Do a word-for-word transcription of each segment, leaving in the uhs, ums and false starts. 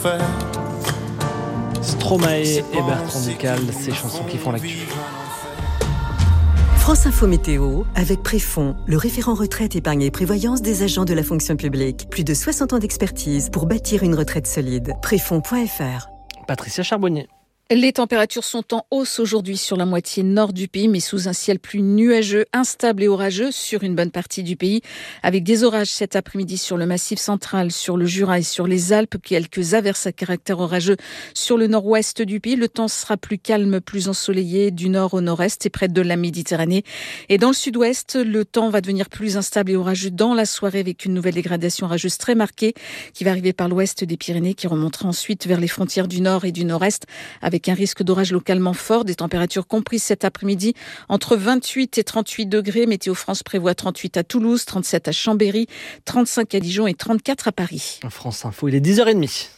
l'enfer. Stromae et Bertrand Ducal, ces chansons qui font l'actu. France Info Météo, avec Préfond, le référent retraite, épargne et prévoyance des agents de la fonction publique. Plus de soixante ans d'expertise pour bâtir une retraite solide. Préfond point f r. Patricia Charbonnier. Les températures sont en hausse aujourd'hui sur la moitié nord du pays, mais sous un ciel plus nuageux, instable et orageux sur une bonne partie du pays, avec des orages cet après-midi sur le Massif central, sur le Jura et sur les Alpes, quelques averses à caractère orageux sur le nord-ouest du pays. Le temps sera plus calme, plus ensoleillé du nord au nord-est et près de la Méditerranée. Et dans le sud-ouest, le temps va devenir plus instable et orageux dans la soirée, avec une nouvelle dégradation orageuse très marquée qui va arriver par l'ouest des Pyrénées, qui remontera ensuite vers les frontières du nord et du nord-est, avec avec un risque d'orage localement fort, des températures comprises cet après-midi entre vingt-huit et trente-huit degrés. Météo France prévoit trente-huit à Toulouse, trente-sept à Chambéry, trente-cinq à Dijon et trente-quatre à Paris. France Info, il est dix heures trente.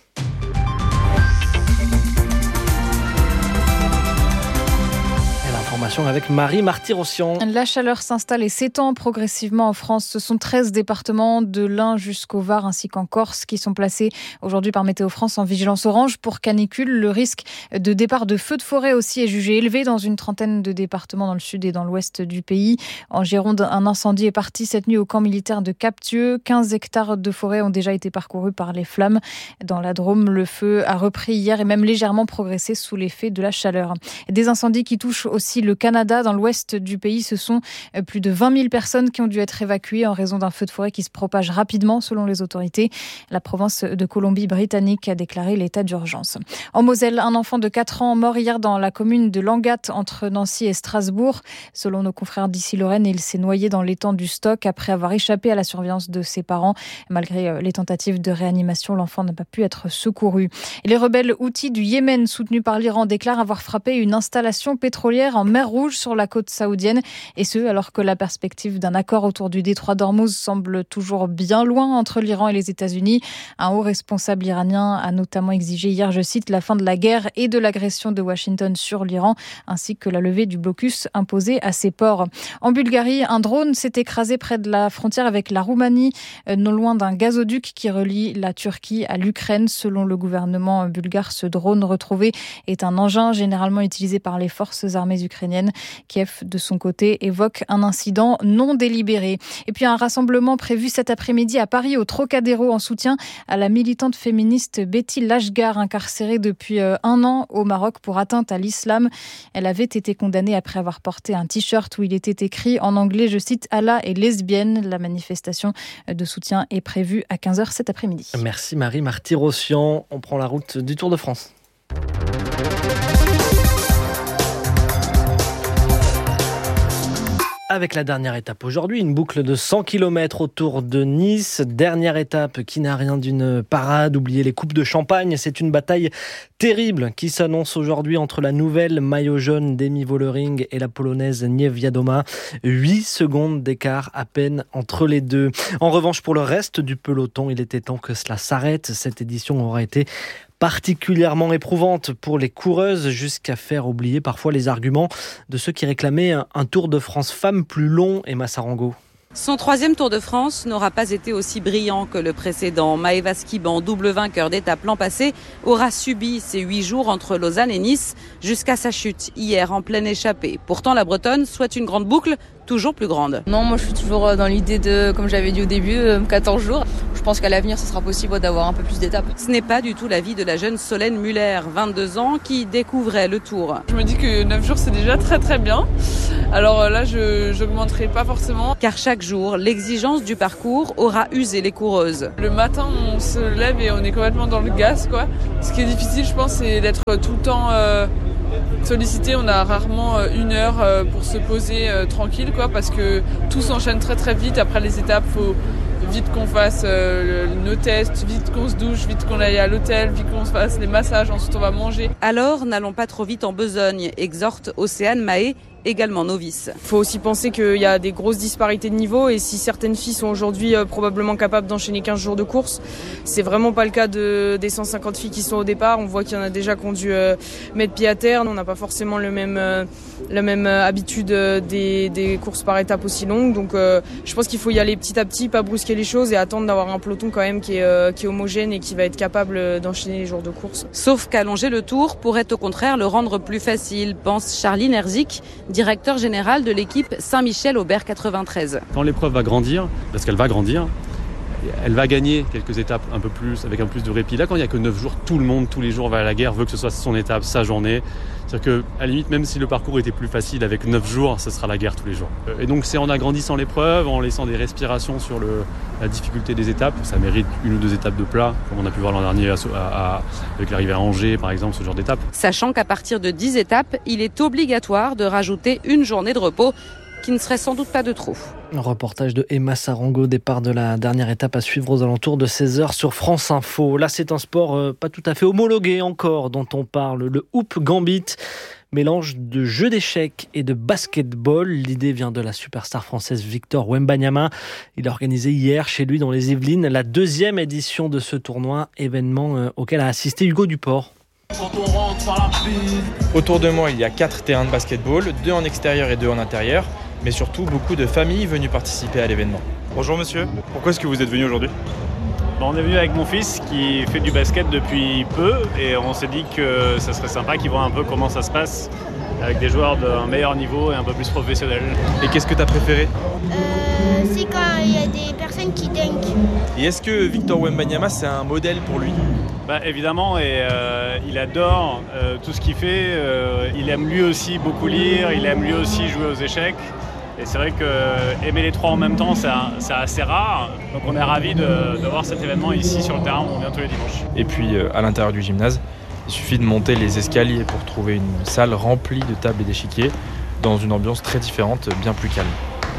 Avec Marie Marty-Rossian. La chaleur s'installe et s'étend progressivement en France. Ce sont treize départements de l'Ain jusqu'au Var ainsi qu'en Corse qui sont placés aujourd'hui par Météo France en vigilance orange pour canicule. Le risque de départ de feux de forêt aussi est jugé élevé dans une trentaine de départements dans le sud et dans l'ouest du pays. En Gironde, un incendie est parti cette nuit au camp militaire de Cap-Thieux. quinze hectares de forêt ont déjà été parcourus par les flammes. Dans la Drôme, le feu a repris hier et même légèrement progressé sous l'effet de la chaleur. Des incendies qui touchent aussi le Canada, dans l'ouest du pays, ce sont plus de vingt mille personnes qui ont dû être évacuées en raison d'un feu de forêt qui se propage rapidement selon les autorités. La province de Colombie-Britannique a déclaré l'état d'urgence. En Moselle, un enfant de quatre ans mort hier dans la commune de Langat entre Nancy et Strasbourg. Selon nos confrères d'ici Lorraine, il s'est noyé dans l'étang du Stock après avoir échappé à la surveillance de ses parents. Malgré les tentatives de réanimation, l'enfant n'a pas pu être secouru. Et les rebelles houthis du Yémen, soutenus par l'Iran, déclarent avoir frappé une installation pétrolière en mer Rouge sur la côte saoudienne, et ce alors que la perspective d'un accord autour du détroit d'Ormuz semble toujours bien loin entre l'Iran et les États-Unis. Un haut responsable iranien a notamment exigé hier, je cite, la fin de la guerre et de l'agression de Washington sur l'Iran, ainsi que la levée du blocus imposé à ses ports. En Bulgarie, un drone s'est écrasé près de la frontière avec la Roumanie, non loin d'un gazoduc qui relie la Turquie à l'Ukraine. Selon le gouvernement bulgare, ce drone retrouvé est un engin généralement utilisé par les forces armées ukrainiennes. Kiev, de son côté, évoque un incident non délibéré. Et puis un rassemblement prévu cet après-midi à Paris, au Trocadéro, en soutien à la militante féministe Betty Lashgar, incarcérée depuis un an au Maroc pour atteinte à l'islam. Elle avait été condamnée après avoir porté un t-shirt où il était écrit en anglais, je cite, « Allah est lesbienne ». La manifestation de soutien est prévue à quinze heures cet après-midi. Merci Marie Marty-Rossian. On prend la route du Tour de France. Avec la dernière étape aujourd'hui, une boucle de cent kilomètres autour de Nice. Dernière étape qui n'a rien d'une parade. Oubliez les coupes de champagne. C'est une bataille terrible qui s'annonce aujourd'hui entre la nouvelle maillot jaune Demi Vollering et la polonaise Niewiadoma. huit secondes d'écart à peine entre les deux. En revanche, pour le reste du peloton, il était temps que cela s'arrête. Cette édition aura été particulièrement éprouvante pour les coureuses, jusqu'à faire oublier parfois les arguments de ceux qui réclamaient un Tour de France femmes plus long. Emma Sarango. Son troisième Tour de France n'aura pas été aussi brillant que le précédent. Maëva Skiban, double vainqueur d'étape l'an passé, aura subi ces huit jours entre Lausanne et Nice jusqu'à sa chute hier en pleine échappée. Pourtant, la Bretonne souhaite une grande boucle, toujours plus grande. Non, moi je suis toujours dans l'idée de, comme j'avais dit au début, quatorze jours. Je pense qu'à l'avenir, ce sera possible d'avoir un peu plus d'étapes. Ce n'est pas du tout l'avis de la jeune Solène Muller, vingt-deux ans, qui découvrait le Tour. Je me dis que neuf jours, c'est déjà très très bien. Alors là, je n'augmenterai pas forcément. Car chaque jour, l'exigence du parcours aura usé les coureuses. Le matin, on se lève et on est complètement dans le gaz, quoi. Ce qui est difficile, je pense, c'est d'être tout le temps euh, sollicité. On a rarement une heure euh, pour se poser euh, tranquille, quoi, parce que tout s'enchaîne très très vite. Après les étapes, faut vite qu'on fasse euh, nos tests, vite qu'on se douche, vite qu'on aille à l'hôtel, vite qu'on se fasse les massages, ensuite on va manger. Alors, n'allons pas trop vite en besogne, exhorte Océane Mahé, également novices. Il faut aussi penser qu'il y a des grosses disparités de niveau et si certaines filles sont aujourd'hui euh, probablement capables d'enchaîner quinze jours de course, c'est vraiment pas le cas de, des cent cinquante filles qui sont au départ. On voit qu'il y en a déjà qui ont dû euh, mettre pied à terre. On n'a pas forcément le même, euh, la même euh, habitude euh, des, des courses par étapes aussi longues. Donc euh, je pense qu'il faut y aller petit à petit, pas brusquer les choses et attendre d'avoir un peloton quand même qui est, euh, qui est homogène et qui va être capable d'enchaîner les jours de course. Sauf qu'allonger le tour pourrait au contraire le rendre plus facile, pense Charline Herzik, directeur général de l'équipe Saint-Michel-Aubert quatre-vingt-treize. Quand l'épreuve va grandir, parce qu'elle va grandir, elle va gagner quelques étapes un peu plus, avec un peu plus de répit. Là, quand il n'y a que neuf jours, tout le monde, tous les jours va à la guerre, veut que ce soit son étape, sa journée. C'est-à-dire qu'à la limite, même si le parcours était plus facile avec neuf jours, ce sera la guerre tous les jours. Et donc c'est en agrandissant l'épreuve, en laissant des respirations sur le, la difficulté des étapes. Ça mérite une ou deux étapes de plat, comme on a pu voir l'an dernier à, à, avec l'arrivée à Angers, par exemple, ce genre d'étape. Sachant qu'à partir de dix étapes, il est obligatoire de rajouter une journée de repos, qui ne serait sans doute pas de trop. Un reportage de Emma Sarango, départ de la dernière étape à suivre aux alentours de seize heures sur France Info. Là, c'est un sport euh, pas tout à fait homologué encore dont on parle, le Hoop Gambit. Mélange de jeu d'échecs et de basketball. L'idée vient de la superstar française Victor Wembanyama. Il a organisé hier chez lui dans les Yvelines la deuxième édition de ce tournoi, événement euh, auquel a assisté Hugo Duport. Autour de moi, il y a quatre terrains de basketball, deux en extérieur et deux en intérieur, mais surtout beaucoup de familles venues participer à l'événement. Bonjour monsieur, pourquoi est-ce que vous êtes venu aujourd'hui ? On est venu avec mon fils qui fait du basket depuis peu et on s'est dit que ça serait sympa qu'il voit un peu comment ça se passe avec des joueurs d'un meilleur niveau et un peu plus professionnels. Et qu'est-ce que tu as préféré ? euh, C'est quand il y a des personnes qui dunkent. Et est-ce que Victor Wembanyama c'est un modèle pour lui ? Bah, évidemment, et euh, il adore euh, tout ce qu'il fait. Euh, il aime lui aussi beaucoup lire, il aime lui aussi jouer aux échecs. Et c'est vrai que euh, aimer les trois en même temps, c'est, un, c'est assez rare. Donc on est ravis de, de voir cet événement ici sur le terrain où on vient tous les dimanches. Et puis euh, à l'intérieur du gymnase, il suffit de monter les escaliers pour trouver une salle remplie de tables et d'échiquiers dans une ambiance très différente, bien plus calme.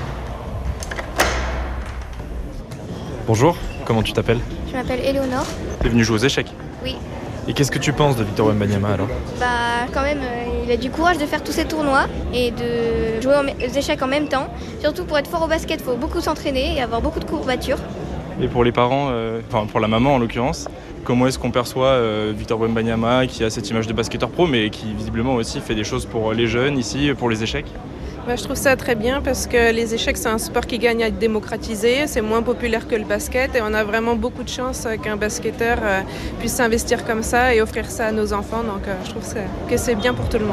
Bonjour, comment tu t'appelles ? Je m'appelle Éléonore. T'es venue jouer aux échecs ? Oui. Et qu'est-ce que tu penses de Victor Wembanyama alors ? Bah quand même, euh, il a du courage de faire tous ces tournois et de jouer aux échecs en même temps. Surtout pour être fort au basket, il faut beaucoup s'entraîner et avoir beaucoup de courbatures. Et pour les parents, euh, enfin pour la maman en l'occurrence, comment est-ce qu'on perçoit euh, Victor Wembanyama qui a cette image de basketteur pro mais qui visiblement aussi fait des choses pour les jeunes ici, pour les échecs ? Bah, je trouve ça très bien parce que les échecs, c'est un sport qui gagne à être démocratisé. C'est moins populaire que le basket et on a vraiment beaucoup de chance qu'un basketteur euh, puisse s'investir comme ça et offrir ça à nos enfants. Donc euh, je trouve ça, que c'est bien pour tout le monde.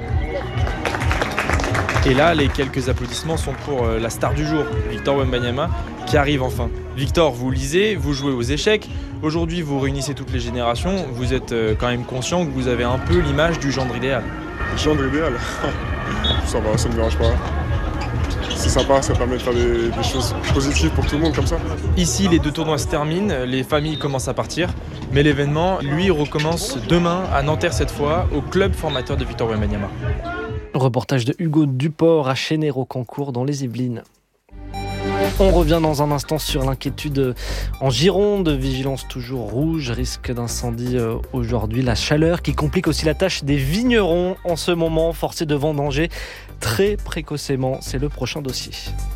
Et là, les quelques applaudissements sont pour euh, la star du jour, Victor Wembanyama, qui arrive enfin. Victor, vous lisez, vous jouez aux échecs. Aujourd'hui, vous réunissez toutes les générations. Vous êtes euh, quand même conscient que vous avez un peu l'image du gendre idéal. Gendre idéal Ça va, ça ne me dérange pas. C'est sympa, ça permet de faire des, des choses positives pour tout le monde comme ça. Ici, les deux tournois se terminent, les familles commencent à partir. Mais l'événement, lui, recommence demain à Nanterre cette fois, au club formateur de Victor Wembanyama. Reportage de Hugo Duport à Chénéro-Cancourt dans les Yvelines. On revient dans un instant sur l'inquiétude en Gironde, vigilance toujours rouge, risque d'incendie aujourd'hui, la chaleur qui complique aussi la tâche des vignerons en ce moment, forcés de vendanger très précocement, c'est le prochain dossier.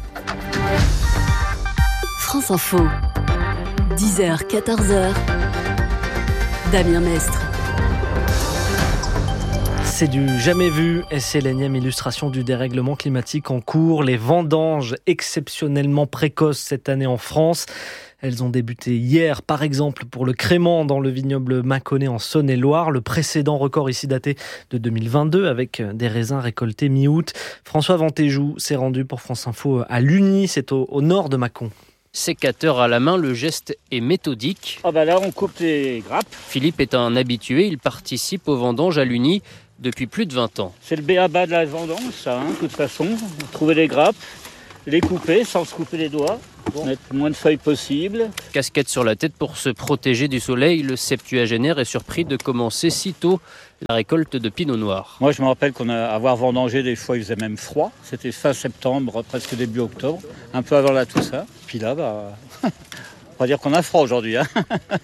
France Info, dix heures, quatorze heures, Damien Mestre. C'est du jamais vu et c'est l'énième illustration du dérèglement climatique en cours. Les vendanges exceptionnellement précoces cette année en France. Elles ont débuté hier, par exemple, pour le crément dans le vignoble Mâconnais en Saône-et-Loire. Le précédent record ici daté de deux mille vingt-deux avec des raisins récoltés mi-août. François Ventéjou s'est rendu pour France Info à Lugny, c'est au, au nord de Mâcon. Sécateur à la main, le geste est méthodique. Ah bah là, on coupe les grappes. Philippe est un habitué, il participe aux vendanges à Lugny depuis plus de vingt ans. C'est le b.a.-ba de la vendange, ça, hein, de toute façon. Trouver les grappes, les couper sans se couper les doigts, bon. Mettre le moins de feuilles possible. Casquette sur la tête pour se protéger du soleil, le septuagénaire est surpris de commencer si tôt la récolte de pinot noir. Moi, je me rappelle qu'on a avoir vendangé, des fois, il faisait même froid. C'était fin septembre, presque début octobre, un peu avant la Toussaint. Puis là, bah... pas dire qu'on a froid aujourd'hui, hein.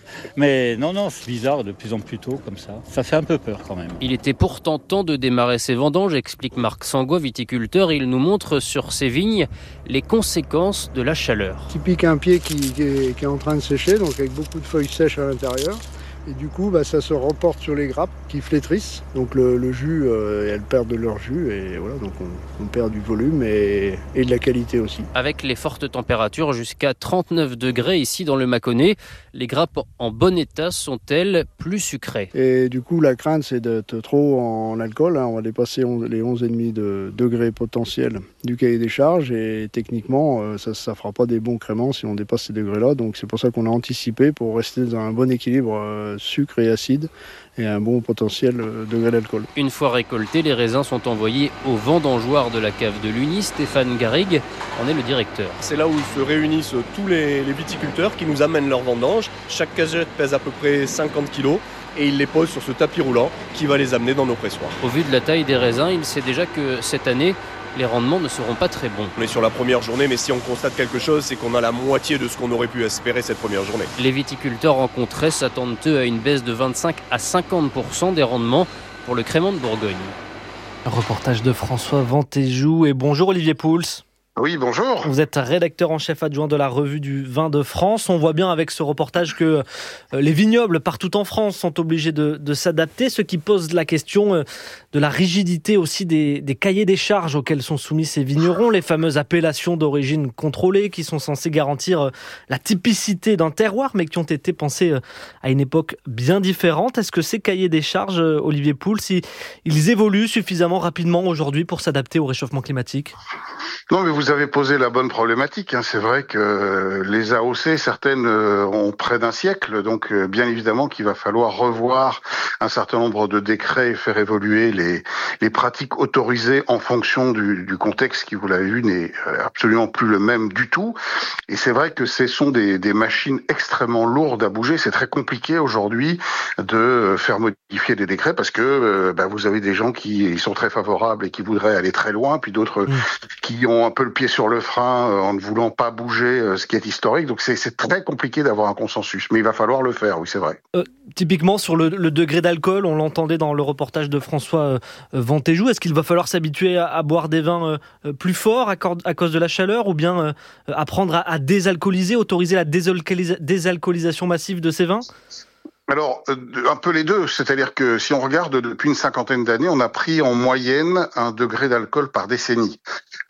Mais non, non, c'est bizarre de plus en plus tôt comme ça. Ça fait un peu peur quand même. Il était pourtant temps de démarrer ces vendanges, explique Marc Sangois, viticulteur. Il nous montre sur ses vignes les conséquences de la chaleur. Qui pique un pied qui, qui, est, qui est en train de sécher, donc avec beaucoup de feuilles sèches à l'intérieur. Et du coup, bah, ça se reporte sur les grappes qui flétrissent. Donc le, le jus, euh, elles perdent de leur jus et voilà, donc on, on perd du volume et, et de la qualité aussi. Avec les fortes températures jusqu'à trente-neuf degrés ici dans le Mâconnais, les grappes en bon état sont-elles plus sucrées? Et du coup, la crainte, c'est d'être trop en alcool. Hein. On va dépasser les onze virgule cinq de degrés potentiels du cahier des charges et techniquement, euh, ça ne fera pas des bons créments si on dépasse ces degrés-là. Donc c'est pour ça qu'on a anticipé pour rester dans un bon équilibre euh, sucre et acide et un bon potentiel degré d'alcool. Une fois récoltés, les raisins sont envoyés au vendangeoir de la cave de l'Uni. Stéphane Garrigue en est le directeur. C'est là où se réunissent tous les, les viticulteurs qui nous amènent leurs vendanges. Chaque cagette pèse à peu près cinquante kilos et ils les posent sur ce tapis roulant qui va les amener dans nos pressoirs. Au vu de la taille des raisins, il sait déjà que cette année, les rendements ne seront pas très bons. On est sur la première journée, mais si on constate quelque chose, c'est qu'on a la moitié de ce qu'on aurait pu espérer cette première journée. Les viticulteurs rencontrés s'attendent eux à une baisse de vingt-cinq à cinquante pour cent des rendements pour le crément de Bourgogne. Reportage de François Ventéjou et bonjour Olivier Pouls. Oui, bonjour. Vous êtes rédacteur en chef adjoint de la revue du vin de France. On voit bien avec ce reportage que les vignobles partout en France sont obligés de, de s'adapter, ce qui pose la question de la rigidité aussi des, des cahiers des charges auxquels sont soumis ces vignerons, les fameuses appellations d'origine contrôlée qui sont censées garantir la typicité d'un terroir, mais qui ont été pensées à une époque bien différente. Est-ce que ces cahiers des charges, Olivier Pouls, ils évoluent suffisamment rapidement aujourd'hui pour s'adapter au réchauffement climatique ? Non, mais vous avez posé la bonne problématique. Hein. C'est vrai que les A O C, certaines ont près d'un siècle, donc bien évidemment qu'il va falloir revoir un certain nombre de décrets et faire évoluer les, les pratiques autorisées en fonction du, du contexte qui, vous l'avez vu, n'est absolument plus le même du tout. Et c'est vrai que ce sont des, des machines extrêmement lourdes à bouger. C'est très compliqué aujourd'hui de faire modifier des décrets parce que bah, vous avez des gens qui ils sont très favorables et qui voudraient aller très loin, puis d'autres mmh. qui ont un peu le pied sur le frein euh, en ne voulant pas bouger euh, ce qui est historique. Donc c'est, c'est très compliqué d'avoir un consensus. Mais il va falloir le faire, oui, c'est vrai. Euh, typiquement, sur le, le degré d'alcool, on l'entendait dans le reportage de François euh, Ventéjou, est-ce qu'il va falloir s'habituer à, à boire des vins euh, plus forts à, cor- à cause de la chaleur ou bien euh, apprendre à, à désalcooliser, autoriser la désalcoolisa- désalcoolisation massive de ces vins ? Alors, un peu les deux, c'est-à-dire que si on regarde depuis une cinquantaine d'années, on a pris en moyenne un degré d'alcool par décennie.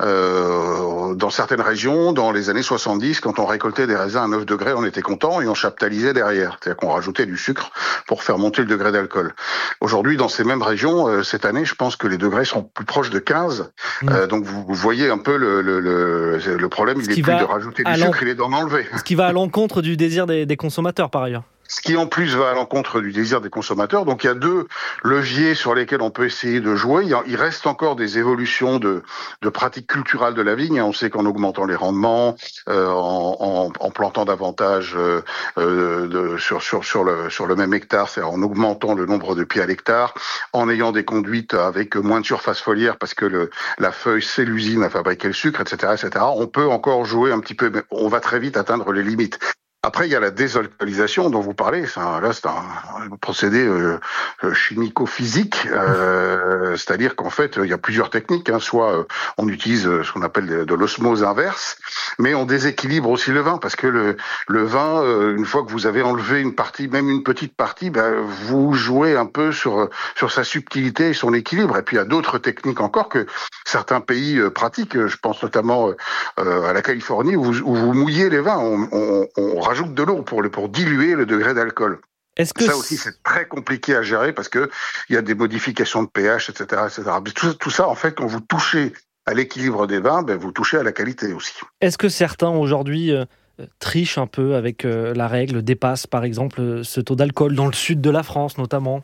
Euh, dans certaines régions, dans les années soixante-dix, quand on récoltait des raisins à neuf degrés, on était content et on chaptalisait derrière, c'est-à-dire qu'on rajoutait du sucre pour faire monter le degré d'alcool. Aujourd'hui, dans ces mêmes régions, euh, cette année, je pense que les degrés sont plus proches de quinze. Mmh. Euh, donc vous, vous voyez un peu le, le, le, le problème, il n'est plus de rajouter du sucre, il est d'en enlever. Ce qui va à l'encontre du désir des, des consommateurs, par ailleurs. Ce qui en plus va à l'encontre du désir des consommateurs. Donc il y a deux leviers sur lesquels on peut essayer de jouer. Il reste encore des évolutions de, de pratiques culturelles de la vigne. On sait qu'en augmentant les rendements, euh, en, en, en plantant davantage euh, de, sur, sur, sur, le, sur le même hectare, c'est-à-dire en augmentant le nombre de pieds à l'hectare, en ayant des conduites avec moins de surface foliaire parce que le, la feuille, c'est l'usine à fabriquer le sucre, et cetera, et cetera. On peut encore jouer un petit peu, mais on va très vite atteindre les limites. Après, il y a la désalcoolisation dont vous parlez. C'est un, là, c'est un, un procédé euh, chimico-physique, euh, c'est-à-dire qu'en fait, il y a plusieurs techniques. Hein. Soit euh, on utilise ce qu'on appelle de, de l'osmose inverse, mais on déséquilibre aussi le vin parce que le, le vin, euh, une fois que vous avez enlevé une partie, même une petite partie, ben, vous jouez un peu sur sur sa subtilité et son équilibre. Et puis il y a d'autres techniques encore que certains pays euh, pratiquent. Je pense notamment euh, à la Californie où vous, où vous mouillez les vins. On, on, on rajoute de l'eau pour, le, pour diluer le degré d'alcool. Est-ce que ça aussi, c'est très compliqué à gérer parce que il y a des modifications de pH, et cetera, et cetera. Tout, tout ça, en fait, quand vous touchez à l'équilibre des vins, ben, vous touchez à la qualité aussi. Est-ce que certains, aujourd'hui, euh, trichent un peu avec euh, la règle, dépassent, par exemple, ce taux d'alcool dans le sud de la France, notamment ?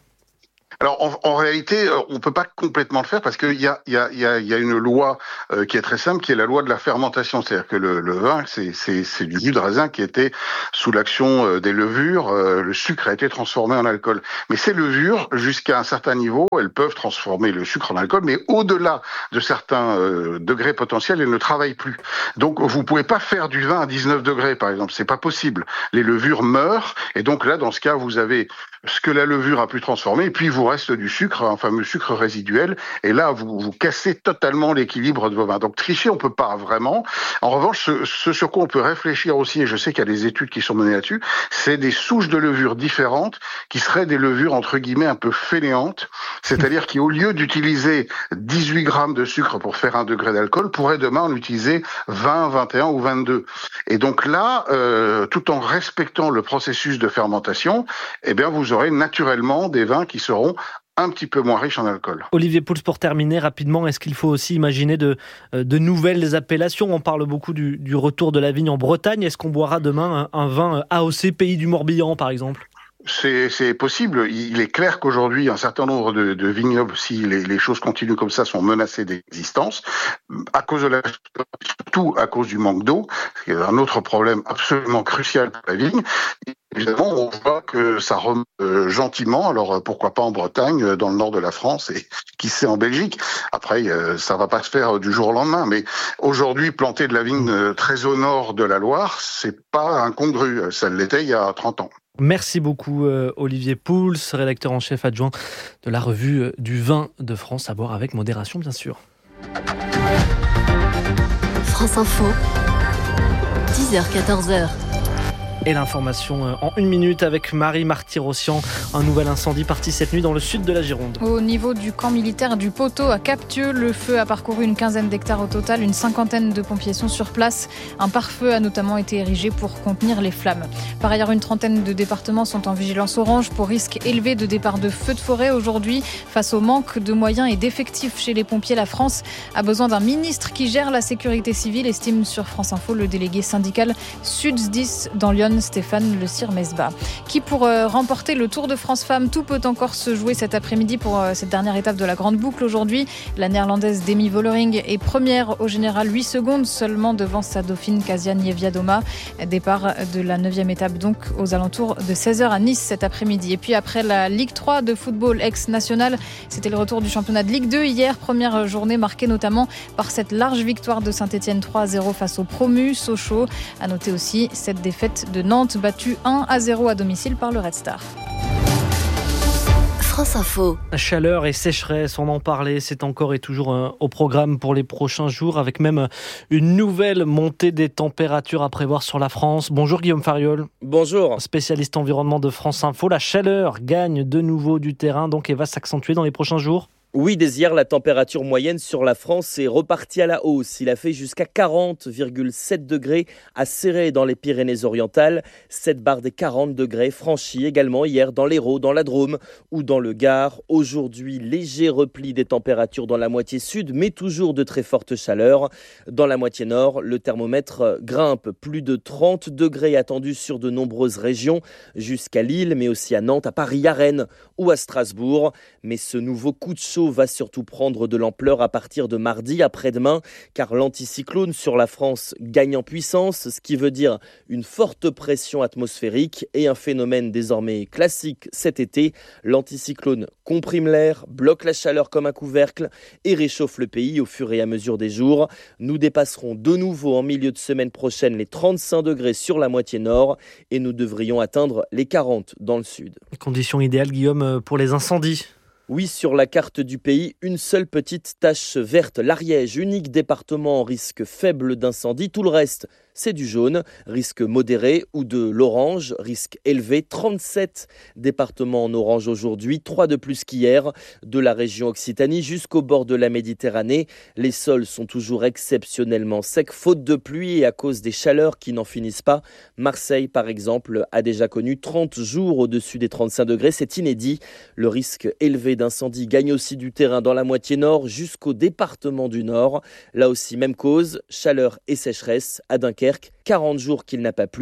Alors en, en réalité, on peut pas complètement le faire parce qu'il y a, il y a, il y a, il y a une loi euh, qui est très simple, qui est la loi de la fermentation. C'est-à-dire que le, le vin, c'est, c'est, c'est du jus de raisin qui était sous l'action euh, des levures. Euh, le sucre a été transformé en alcool. Mais ces levures, jusqu'à un certain niveau, elles peuvent transformer le sucre en alcool, mais au-delà de certains euh, degrés potentiels, elles ne travaillent plus. Donc vous pouvez pas faire du vin à dix-neuf degrés, par exemple. C'est pas possible. Les levures meurent, et donc là, dans ce cas, vous avez ce que la levure a pu transformer, et puis il vous reste du sucre, un fameux sucre résiduel, et là, vous, vous cassez totalement l'équilibre de vos vins. Donc tricher, on peut pas vraiment. En revanche, ce, ce sur quoi on peut réfléchir aussi, et je sais qu'il y a des études qui sont menées là-dessus, c'est des souches de levures différentes, qui seraient des levures, entre guillemets, un peu fainéantes, c'est-à-dire qu'au lieu d'utiliser dix-huit grammes de sucre pour faire un degré d'alcool, pourrait demain en utiliser vingt, vingt et un ou vingt-deux. Et donc là, euh, tout en respectant le processus de fermentation, eh bien, vous aurez naturellement des vins qui seront un petit peu moins riches en alcool. Olivier Pouls, pour terminer rapidement, est-ce qu'il faut aussi imaginer de, de nouvelles appellations ? On parle beaucoup du, du retour de la vigne en Bretagne. Est-ce qu'on boira demain un, un vin A O C Pays du Morbihan, par exemple ? C'est, c'est possible. Il est clair qu'aujourd'hui, un certain nombre de, de vignobles, si les, les choses continuent comme ça, sont menacés d'existence à cause de la, surtout à cause du manque d'eau. C'est un autre problème absolument crucial pour la vigne. Évidemment, on voit que ça remonte euh, gentiment. Alors pourquoi pas en Bretagne, dans le nord de la France, et qui sait en Belgique. Après, euh, ça va pas se faire du jour au lendemain. Mais aujourd'hui, planter de la vigne euh, très au nord de la Loire, c'est pas incongru. Ça l'était il y a trente ans. Merci beaucoup euh, Olivier Pouls, rédacteur en chef adjoint de la revue du vin de France, à boire avec modération bien sûr. France Info, dix heures quatorze heures. Et l'information en une minute avec Marie Marty-Rossian. Un nouvel incendie parti cette nuit dans le sud de la Gironde. Au niveau du camp militaire du Poteau à Captieux, le feu a parcouru une quinzaine d'hectares au total. Une cinquantaine de pompiers sont sur place. Un pare-feu a notamment été érigé pour contenir les flammes. Par ailleurs, une trentaine de départements sont en vigilance orange pour risque élevé de départ de feux de forêt aujourd'hui. Face au manque de moyens et d'effectifs chez les pompiers, la France a besoin d'un ministre qui gère la sécurité civile, estime sur France Info le délégué syndical SUDSDIS dans Lyon, Stéphane Le Sir-Mesbah. Qui pour euh, remporter le Tour de France Femmes, tout peut encore se jouer cet après-midi pour euh, cette dernière étape de la Grande Boucle aujourd'hui. La néerlandaise Demi Vollering est première au général, huit secondes seulement devant sa dauphine Kasia Niewiadoma. Départ de la neuvième étape donc aux alentours de seize heures à Nice cet après-midi. Et puis après la Ligue trois de football ex-national, c'était le retour du championnat de Ligue deux hier. Première journée marquée notamment par cette large victoire de Saint-Etienne trois à zéro face au promu Sochaux. À noter aussi cette défaite de Nantes battue un à zéro à domicile par le Red Star. France Info. Chaleur et sécheresse, on en parlait, c'est encore et toujours au programme pour les prochains jours, avec même une nouvelle montée des températures à prévoir sur la France. Bonjour Guillaume Fariol. Bonjour. Spécialiste environnement de France Info, la chaleur gagne de nouveau du terrain donc et va s'accentuer dans les prochains jours. Oui, dès hier, la température moyenne sur la France est repartie à la hausse. Il a fait jusqu'à quarante virgule sept degrés à Céret dans les Pyrénées-Orientales. Cette barre des quarante degrés franchie également hier dans l'Hérault, dans la Drôme ou dans le Gard. Aujourd'hui, léger repli des températures dans la moitié sud, mais toujours de très fortes chaleurs. Dans la moitié nord, le thermomètre grimpe. Plus de trente degrés attendus sur de nombreuses régions, jusqu'à Lille, mais aussi à Nantes, à Paris, à Rennes ou à Strasbourg. Mais ce nouveau coup de chaud va surtout prendre de l'ampleur à partir de mardi après-demain, car l'anticyclone sur la France gagne en puissance, ce qui veut dire une forte pression atmosphérique et un phénomène désormais classique cet été. L'anticyclone comprime l'air, bloque la chaleur comme un couvercle et réchauffe le pays au fur et à mesure des jours. Nous dépasserons de nouveau en milieu de semaine prochaine les trente-cinq degrés sur la moitié nord et nous devrions atteindre les quarante dans le sud. Conditions idéales, Guillaume, pour les incendies ? Oui, sur la carte du pays, une seule petite tache verte, l'Ariège, unique département en risque faible d'incendie. Tout le reste, c'est du jaune, risque modéré, ou de l'orange, risque élevé. trente-sept départements en orange aujourd'hui, trois de plus qu'hier. De la région Occitanie jusqu'au bord de la Méditerranée, les sols sont toujours exceptionnellement secs, faute de pluie et à cause des chaleurs qui n'en finissent pas. Marseille, par exemple, a déjà connu trente jours au-dessus des trente-cinq degrés. C'est inédit. Le risque élevé d'incendie gagne aussi du terrain dans la moitié nord jusqu'au département du Nord. Là aussi, même cause, chaleur et sécheresse à Dunkerque. quarante jours qu'il n'a pas plu,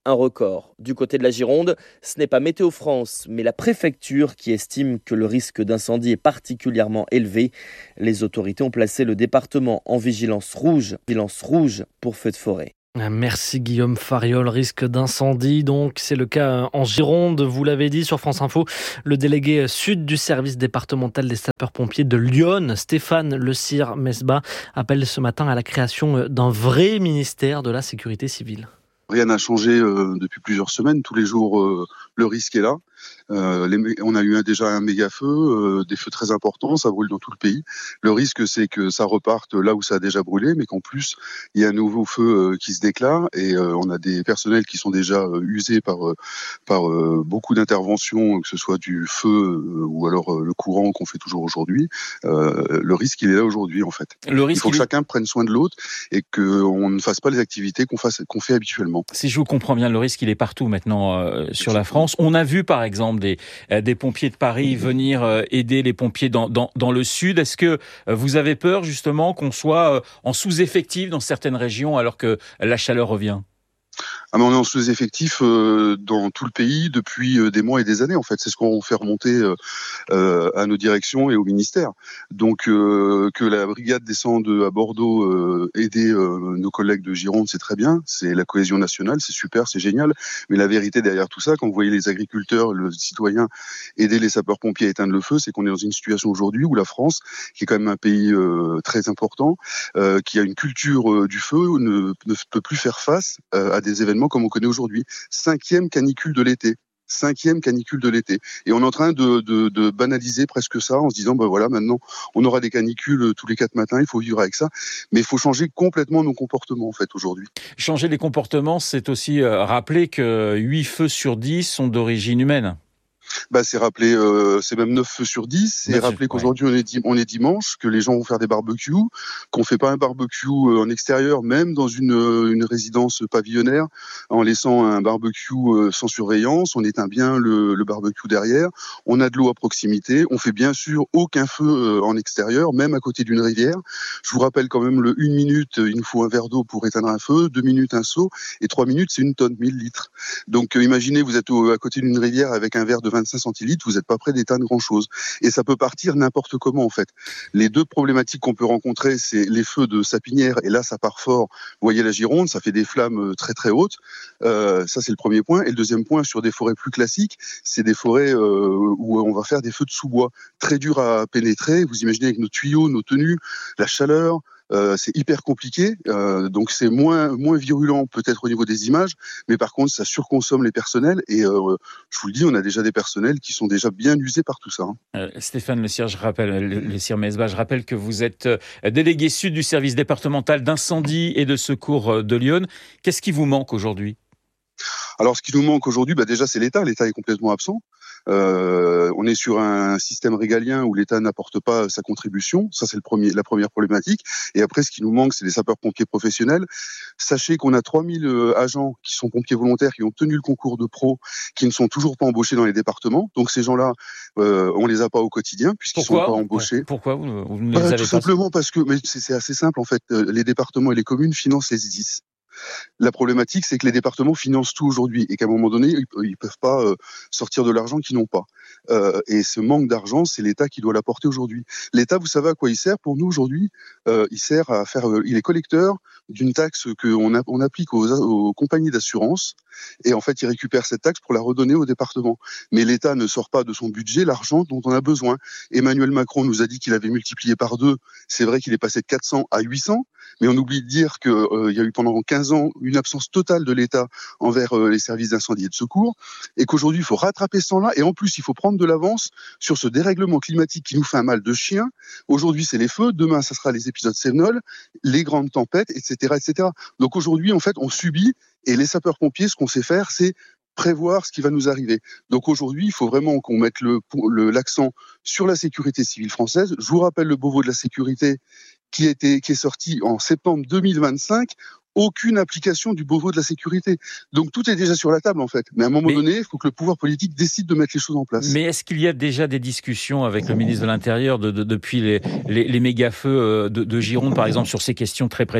un record. Du côté de la Gironde, ce n'est pas Météo France, mais la préfecture qui estime que le risque d'incendie est particulièrement élevé. Les autorités ont placé le département en vigilance rouge, vigilance rouge pour feux de forêt. Merci Guillaume Fariol. Risque d'incendie, donc c'est le cas en Gironde. Vous l'avez dit sur France Info, le délégué sud du service départemental des sapeurs-pompiers de Lyon, Stéphane Le Sire-Mesbah, appelle ce matin à la création d'un vrai ministère de la sécurité civile. Rien n'a changé euh, depuis plusieurs semaines. Tous les jours, euh, le risque est là. Euh, les, on a eu un, déjà un méga feu, euh, des feux très importants, ça brûle dans tout le pays. Le risque, c'est que ça reparte là où ça a déjà brûlé, mais qu'en plus, il y a un nouveau feu euh, qui se déclare et euh, on a des personnels qui sont déjà euh, usés par, euh, par euh, beaucoup d'interventions, que ce soit du feu euh, ou alors euh, le courant qu'on fait toujours aujourd'hui. Euh, le risque, il est là aujourd'hui, en fait. Le risque, il faut que il... chacun prenne soin de l'autre et qu'on ne fasse pas les activités qu'on, fasse, qu'on fait habituellement. Si je vous comprends bien, le risque, il est partout maintenant euh, sur la France. On a vu, par exemple, des, euh, des pompiers de Paris venir euh, aider les pompiers dans, dans, dans le sud. Est-ce que euh, vous avez peur, justement, qu'on soit euh, en sous-effectif dans certaines régions alors que la chaleur revient ? Ah, mais on est en sous-effectif euh, dans tout le pays depuis euh, des mois et des années, en fait. C'est ce qu'on fait remonter euh, euh, à nos directions et au ministère. Donc, euh, que la brigade descende à Bordeaux euh, aider euh, nos collègues de Gironde, c'est très bien. C'est la cohésion nationale, c'est super, c'est génial. Mais la vérité derrière tout ça, quand vous voyez les agriculteurs, le citoyen aider les sapeurs-pompiers à éteindre le feu, c'est qu'on est dans une situation aujourd'hui où la France, qui est quand même un pays euh, très important, euh, qui a une culture euh, du feu, ne, ne peut plus faire face euh, à des événements comme on connaît aujourd'hui. Cinquième canicule de l'été. Cinquième canicule de l'été. Et on est en train de, de, de banaliser presque ça en se disant, ben voilà, maintenant, on aura des canicules tous les quatre matins, il faut vivre avec ça. Mais il faut changer complètement nos comportements, en fait, aujourd'hui. Changer les comportements, c'est aussi euh, rappeler que huit feux sur dix sont d'origine humaine. Bah, c'est rappelé, euh, c'est même neuf feux sur dix. C'est rappelé qu'aujourd'hui on est, dim- on est dimanche, que les gens vont faire des barbecues, qu'on fait pas un barbecue euh, en extérieur, même dans une, euh, une résidence pavillonnaire, en laissant un barbecue euh, sans surveillance. On éteint bien le, le barbecue derrière. On a de l'eau à proximité. On fait bien sûr aucun feu euh, en extérieur, même à côté d'une rivière. Je vous rappelle quand même le une minute, il nous faut un verre d'eau pour éteindre un feu, deux minutes un seau, et trois minutes c'est une tonne, mille litres. Donc euh, imaginez, vous êtes au, à côté d'une rivière avec un verre de vingt-cinq centilitres, vous n'êtes pas prêt d'éteindre grand-chose. Et ça peut partir n'importe comment, en fait. Les deux problématiques qu'on peut rencontrer, c'est les feux de sapinière, et là, ça part fort. Vous voyez la Gironde, ça fait des flammes très très hautes. Euh, ça, c'est le premier point. Et le deuxième point, sur des forêts plus classiques, c'est des forêts euh, où on va faire des feux de sous-bois. Très durs à pénétrer. Vous imaginez avec nos tuyaux, nos tenues, la chaleur... Euh, c'est hyper compliqué, euh, donc c'est moins moins virulent peut-être au niveau des images, mais par contre ça surconsomme les personnels et euh, je vous le dis, on a déjà des personnels qui sont déjà bien usés par tout ça. Hein. Euh, Stéphane Le Sire, je rappelle, le, le Sire-Mesbah, je rappelle que vous êtes délégué sud du service départemental d'incendie et de secours de Lyon. Qu'est-ce qui vous manque aujourd'hui ? Alors, ce qui nous manque aujourd'hui, bah déjà, c'est l'État. L'État est complètement absent. Euh, on est sur un système régalien où l'État n'apporte pas sa contribution. Ça, c'est le premier, la première problématique. Et après, ce qui nous manque, c'est les sapeurs-pompiers professionnels. Sachez qu'on a trois mille agents qui sont pompiers volontaires, qui ont tenu le concours de pro, qui ne sont toujours pas embauchés dans les départements. Donc, ces gens-là, euh, on les a pas au quotidien puisqu'ils ne sont pas embauchés. Pourquoi vous, vous ne les bah, avez tout pas simplement parce que, mais c'est, c'est assez simple en fait. Les départements et les communes financent les S D I S. La problématique, c'est que les départements financent tout aujourd'hui et qu'à un moment donné, ils ne peuvent pas euh, sortir de l'argent qu'ils n'ont pas. Euh, et ce manque d'argent, c'est l'État qui doit l'apporter aujourd'hui. L'État, vous savez à quoi il sert pour nous aujourd'hui ? euh, Il sert à faire. Euh, il est collecteur d'une taxe qu'on a, on applique aux, aux compagnies d'assurance et en fait, il récupère cette taxe pour la redonner au département. Mais l'État ne sort pas de son budget l'argent dont on a besoin. Emmanuel Macron nous a dit qu'il avait multiplié par deux. C'est vrai qu'il est passé de quatre cents à huit cents, mais on oublie de dire qu'il euh, y a eu pendant quinze ans une absence totale de l'État envers euh, les services d'incendie et de secours, et qu'aujourd'hui il faut rattraper ce temps-là, et en plus il faut prendre de l'avance sur ce dérèglement climatique qui nous fait un mal de chien. Aujourd'hui c'est les feux, demain ça sera les épisodes Cévenol, les grandes tempêtes, et cetera, et cetera. Donc aujourd'hui en fait on subit, et les sapeurs-pompiers, ce qu'on sait faire, c'est prévoir ce qui va nous arriver. Donc aujourd'hui, il faut vraiment qu'on mette le, le, l'accent sur la sécurité civile française. Je vous rappelle le Beauvau de la sécurité qui, a été, qui est sorti en septembre deux mille vingt-cinq. Aucune application du Beauvau de la sécurité. Donc tout est déjà sur la table en fait. Mais à un moment mais, donné, il faut que le pouvoir politique décide de mettre les choses en place. Mais est-ce qu'il y a déjà des discussions avec le ministre de l'Intérieur de, de, depuis les, les, les méga-feux de, de Gironde, par exemple, sur ces questions très précises ?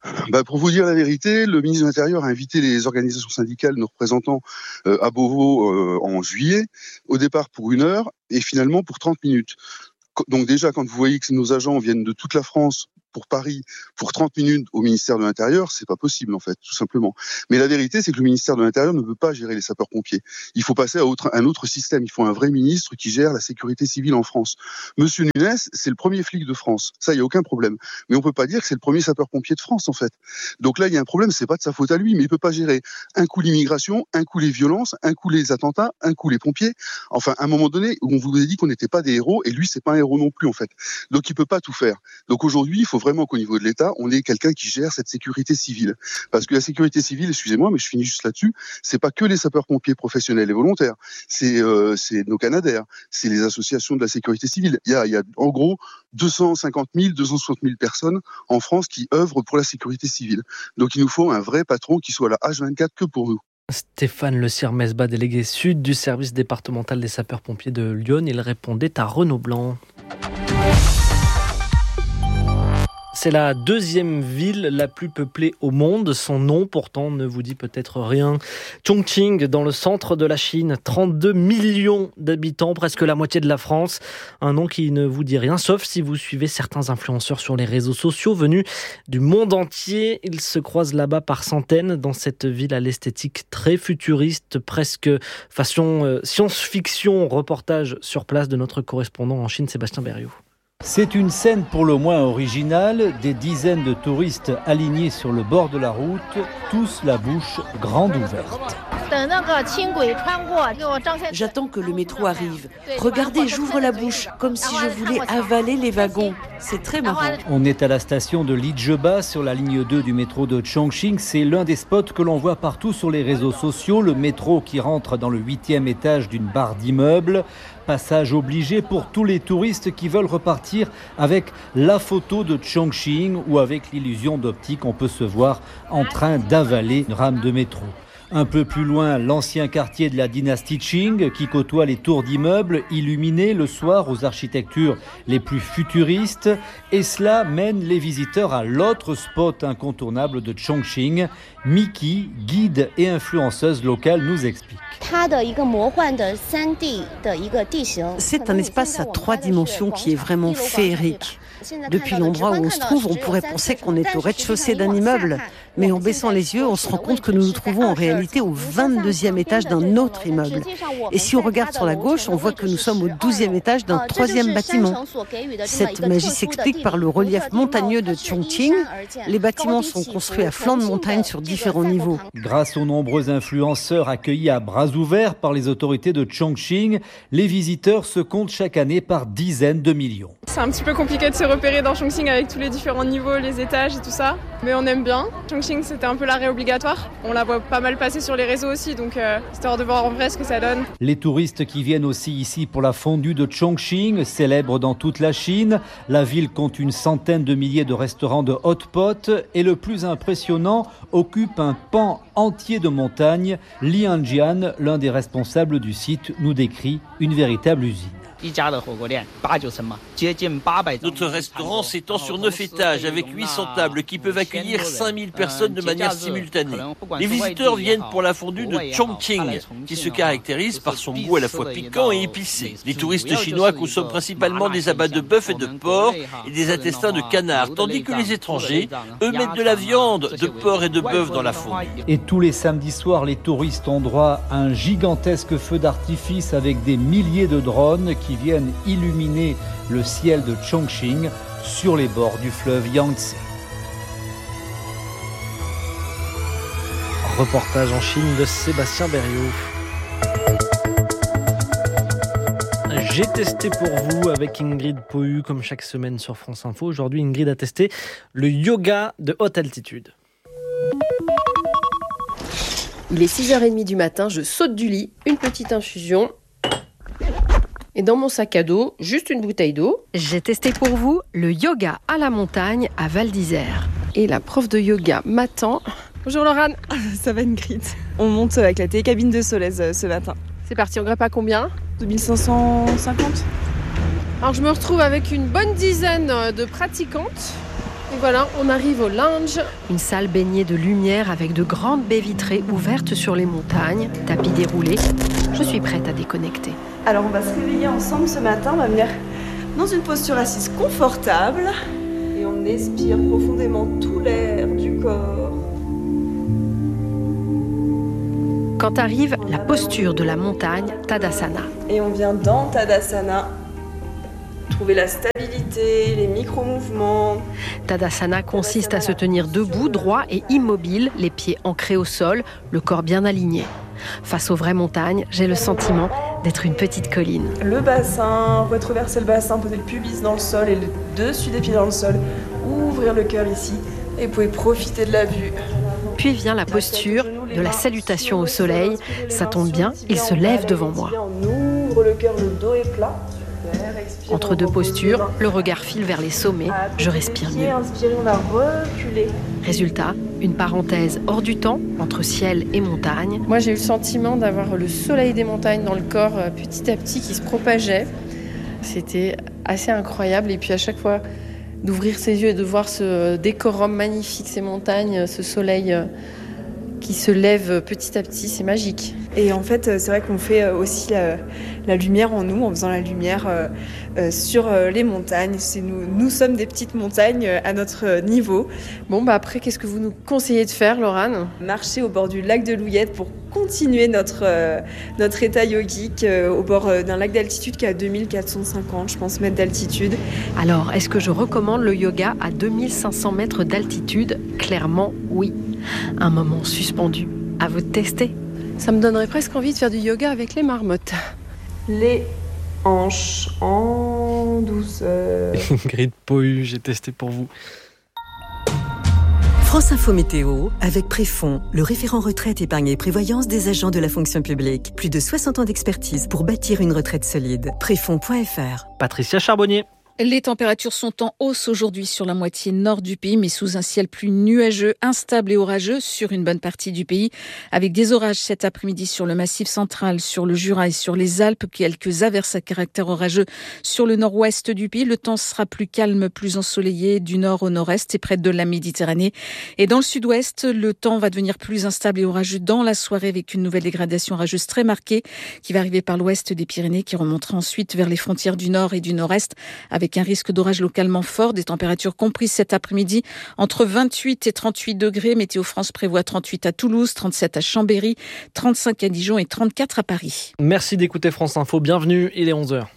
Bah, pour vous dire la vérité, le ministre de l'Intérieur a invité les organisations syndicales, nos représentants euh, à Beauvau euh, en juillet, au départ pour une heure et finalement pour trente minutes. Donc déjà, quand vous voyez que nos agents viennent de toute la France pour Paris pour trente minutes au ministère de l'Intérieur, c'est pas possible en fait, tout simplement. Mais la vérité, c'est que le ministère de l'Intérieur ne peut pas gérer les sapeurs-pompiers. Il faut passer à autre, un autre système. Il faut un vrai ministre qui gère la sécurité civile en France. Monsieur Nunes, c'est le premier flic de France. Ça, il y a aucun problème. Mais on peut pas dire que c'est le premier sapeur-pompier de France en fait. Donc là, il y a un problème. C'est pas de sa faute à lui, mais il peut pas gérer un coup l'immigration, un coup les violences, un coup les attentats, un coup les pompiers. Enfin, à un moment donné, on vous a dit qu'on n'était pas des héros, et lui, c'est pas un héros non plus en fait. Donc il peut pas tout faire. Donc aujourd'hui, il faut vraiment qu'au niveau de l'État, on ait quelqu'un qui gère cette sécurité civile. Parce que la sécurité civile, excusez-moi, mais je finis juste là-dessus, c'est pas que les sapeurs-pompiers professionnels et volontaires, c'est euh, c'est nos Canadaires, c'est les associations de la sécurité civile. Il y a, il y a en gros deux cent cinquante mille, deux cent soixante mille personnes en France qui œuvrent pour la sécurité civile. Donc il nous faut un vrai patron qui soit là H vingt-quatre que pour nous. Stéphane Le Sire-Mesbah, délégué sud du service départemental des sapeurs-pompiers de Lyon, il répondait à Renaud Blanc. C'est la deuxième ville la plus peuplée au monde. Son nom, pourtant, ne vous dit peut-être rien. Chongqing, dans le centre de la Chine. trente-deux millions d'habitants, presque la moitié de la France. Un nom qui ne vous dit rien, sauf si vous suivez certains influenceurs sur les réseaux sociaux venus du monde entier. Ils se croisent là-bas par centaines dans cette ville à l'esthétique très futuriste, presque façon euh, science-fiction. Reportage sur place de notre correspondant en Chine, Sébastien Berriot. C'est une scène pour le moins originale, des dizaines de touristes alignés sur le bord de la route, tous la bouche grande ouverte. J'attends que le métro arrive. Regardez, j'ouvre la bouche, comme si je voulais avaler les wagons. C'est très marrant. On est à la station de Lijeba, sur la ligne deux du métro de Chongqing. C'est l'un des spots que l'on voit partout sur les réseaux sociaux. Le métro qui rentre dans le huitième étage d'une barre d'immeubles. Passage obligé pour tous les touristes qui veulent repartir avec la photo de Chongqing ou avec l'illusion d'optique. On peut se voir en train d'avaler une rame de métro. Un peu plus loin, l'ancien quartier de la dynastie Qing qui côtoie les tours d'immeubles illuminés le soir aux architectures les plus futuristes. Et cela mène les visiteurs à l'autre spot incontournable de Chongqing. Miki, guide et influenceuse locale, nous explique. C'est un espace à trois dimensions qui est vraiment féerique. Depuis l'endroit où on se trouve, on pourrait penser qu'on est au rez-de-chaussée d'un immeuble. Mais en baissant les yeux, on se rend compte que nous nous trouvons en réalité au vingt-deuxième étage d'un autre immeuble. Et si on regarde sur la gauche, on voit que nous sommes au douzième étage d'un troisième bâtiment. Cette magie s'explique par le relief montagneux de Chongqing. Les bâtiments sont construits à flanc de montagne sur différents niveaux. Grâce aux nombreux influenceurs accueillis à bras ouverts par les autorités de Chongqing, les visiteurs se comptent chaque année par dizaines de millions. C'est un petit peu compliqué de se repérer dans Chongqing avec tous les différents niveaux, les étages et tout ça. Mais on aime bien. Chongqing, c'était un peu l'arrêt obligatoire. On la voit pas mal passer sur les réseaux aussi, donc euh, histoire de voir en vrai ce que ça donne. Les touristes qui viennent aussi ici pour la fondue de Chongqing, célèbre dans toute la Chine. La ville compte une centaine de milliers de restaurants de hot pot et le plus impressionnant occupe un pan entier de montagne. Li Anjian, l'un des responsables du site, nous décrit une véritable usine. Notre restaurant s'étend sur neuf étages avec huit cents tables qui peuvent accueillir cinq mille personnes de manière simultanée. Les visiteurs viennent pour la fondue de Chongqing, qui se caractérise par son goût à la fois piquant et épicé. Les touristes chinois consomment principalement des abats de bœuf et de porc et des intestins de canard, tandis que les étrangers, eux, mettent de la viande, de porc et de bœuf dans la fondue. Et tous les samedis soirs, les touristes ont droit à un gigantesque feu d'artifice avec des milliers de drones qui viennent illuminer le ciel de Chongqing sur les bords du fleuve Yangtze. Reportage en Chine de Sébastien Berriot. J'ai testé pour vous avec Ingrid Pohu, comme chaque semaine sur France Info. Aujourd'hui, Ingrid a testé le yoga de haute altitude. Il est six heures trente du matin, je saute du lit, une petite infusion. Et dans mon sac à dos, juste une bouteille d'eau. J'ai testé pour vous le yoga à la montagne à Val d'Isère. Et la prof de yoga m'attend. Bonjour Laurane, ça va Ingrid. On monte avec la télécabine de Solèze ce matin. C'est parti, on grimpe à combien ? deux mille cinq cent cinquante. Alors je me retrouve avec une bonne dizaine de pratiquantes. Et voilà, on arrive au lounge. Une salle baignée de lumière avec de grandes baies vitrées ouvertes sur les montagnes, tapis déroulés. Je suis prête à déconnecter. Alors on va se réveiller ensemble ce matin, on va venir dans une posture assise confortable et on expire profondément tout l'air du corps. Quand arrive la posture de la montagne, Tadasana. Et on vient dans Tadasana. Trouver la stabilité, les micro-mouvements. Tadasana consiste à se tenir debout, droit et immobile, les pieds ancrés au sol, le corps bien aligné. Face aux vraies montagnes, j'ai le sentiment d'être une petite colline. Le bassin, retroverser le bassin, poser le pubis dans le sol et le dessus des pieds dans le sol. Ouvrir le cœur ici et vous pouvez profiter de la vue. Puis vient la posture de la salutation au soleil. Ça tombe bien, il se lève devant moi. On ouvre le cœur, le dos est plat. Entre deux postures, le regard file vers les sommets, je respire mieux. Inspirez, on a reculé. Résultat, une parenthèse hors du temps, entre ciel et montagne. Moi, j'ai eu le sentiment d'avoir le soleil des montagnes dans le corps petit à petit qui se propageait. C'était assez incroyable. Et puis à chaque fois, d'ouvrir ses yeux et de voir ce décorum magnifique, ces montagnes, ce soleil qui se lève petit à petit, c'est magique. Et en fait, c'est vrai qu'on fait aussi la, la lumière en nous, en faisant la lumière euh, euh, sur les montagnes. C'est nous, nous sommes des petites montagnes à notre niveau. Bon, bah après, qu'est-ce que vous nous conseillez de faire, Laurane ? Marcher au bord du lac de Louillette pour continuer notre, euh, notre état yogique euh, au bord euh, d'un lac d'altitude qui est à deux mille quatre cent cinquante, je pense, mètres d'altitude. Alors, est-ce que je recommande le yoga à deux mille cinq cents mètres d'altitude ? Clairement, oui. Un moment suspendu. À vous de tester. Ça me donnerait presque envie de faire du yoga avec les marmottes. Les hanches en douceur. Grid Pohu, j'ai testé pour vous. France Info Météo avec Préfond, le référent retraite, épargne et prévoyance des agents de la fonction publique. Plus de soixante ans d'expertise pour bâtir une retraite solide. Préfond point F R. Patricia Charbonnier. Les températures sont en hausse aujourd'hui sur la moitié nord du pays, mais sous un ciel plus nuageux, instable et orageux sur une bonne partie du pays, avec des orages cet après-midi sur le Massif central, sur le Jura et sur les Alpes, quelques averses à caractère orageux sur le nord-ouest du pays. Le temps sera plus calme, plus ensoleillé du nord au nord-est et près de la Méditerranée. Et dans le sud-ouest, le temps va devenir plus instable et orageux dans la soirée, avec une nouvelle dégradation orageuse très marquée qui va arriver par l'ouest des Pyrénées, qui remontera ensuite vers les frontières du nord et du nord-est, avec un risque d'orage localement fort, des températures comprises cet après-midi entre vingt-huit et trente-huit degrés. Météo France prévoit trente-huit à Toulouse, trente-sept à Chambéry, trente-cinq à Dijon et trente-quatre à Paris. Merci d'écouter France Info, bienvenue, il est onze heures.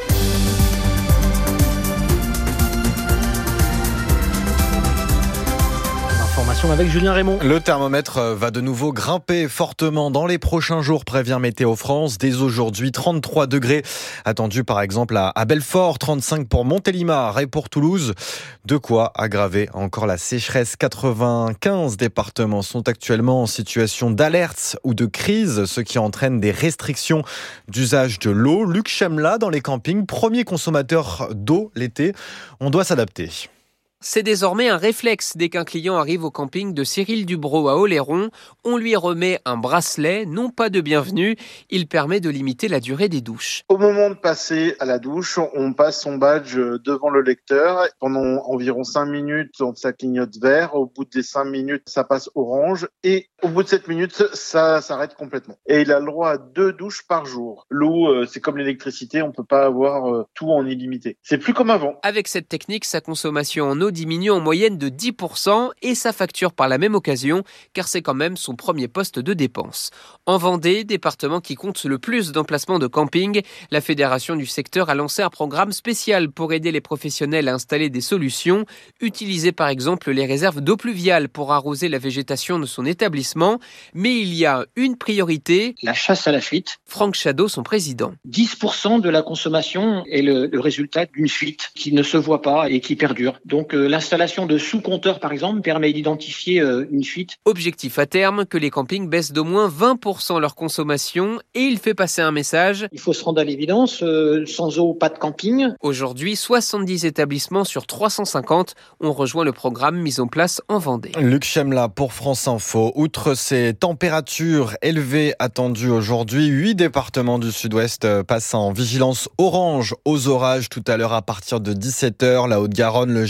Avec Julien Raymond. Le thermomètre va de nouveau grimper fortement dans les prochains jours, prévient Météo France. Dès aujourd'hui, trente-trois degrés attendus par exemple à Belfort, trente-cinq pour Montélimar et pour Toulouse. De quoi aggraver encore la sécheresse. quatre-vingt-quinze départements sont actuellement en situation d'alerte ou de crise, ce qui entraîne des restrictions d'usage de l'eau. Luc Chemla, dans les campings, premier consommateur d'eau l'été. On doit s'adapter. C'est désormais un réflexe. Dès qu'un client arrive au camping de Cyril Dubrow à Oléron, on lui remet un bracelet, non pas de bienvenue. Il permet de limiter la durée des douches. Au moment de passer à la douche, on passe son badge devant le lecteur. Pendant environ cinq minutes, ça clignote vert. Au bout des cinq minutes, ça passe orange. Et au bout de sept minutes, ça s'arrête complètement. Et il a le droit à deux douches par jour. L'eau, c'est comme l'électricité, on peut pas avoir tout en illimité. C'est plus comme avant. Avec cette technique, sa consommation en eau diminue en moyenne de dix pour cent et sa facture par la même occasion, car c'est quand même son premier poste de dépense. En Vendée, département qui compte le plus d'emplacements de camping, la fédération du secteur a lancé un programme spécial pour aider les professionnels à installer des solutions, utiliser par exemple les réserves d'eau pluviale pour arroser la végétation de son établissement. Mais il y a une priorité, la chasse à la fuite. Franck Chadeau, son président. dix pour cent de la consommation est le, le résultat d'une fuite qui ne se voit pas et qui perdure. Donc euh, l'installation de sous-compteurs, par exemple, permet d'identifier euh, une fuite. Objectif à terme, que les campings baissent d'au moins vingt pour cent leur consommation, et il fait passer un message. Il faut se rendre à l'évidence, euh, sans eau, pas de camping. Aujourd'hui, soixante-dix établissements sur trois cent cinquante ont rejoint le programme mis en place en Vendée. Luc Chemla pour France Info. Outre ces températures élevées attendues aujourd'hui, huit départements du sud-ouest passent en vigilance orange aux orages tout à l'heure à partir de dix-sept heures. La Haute-Garonne, le Gers, les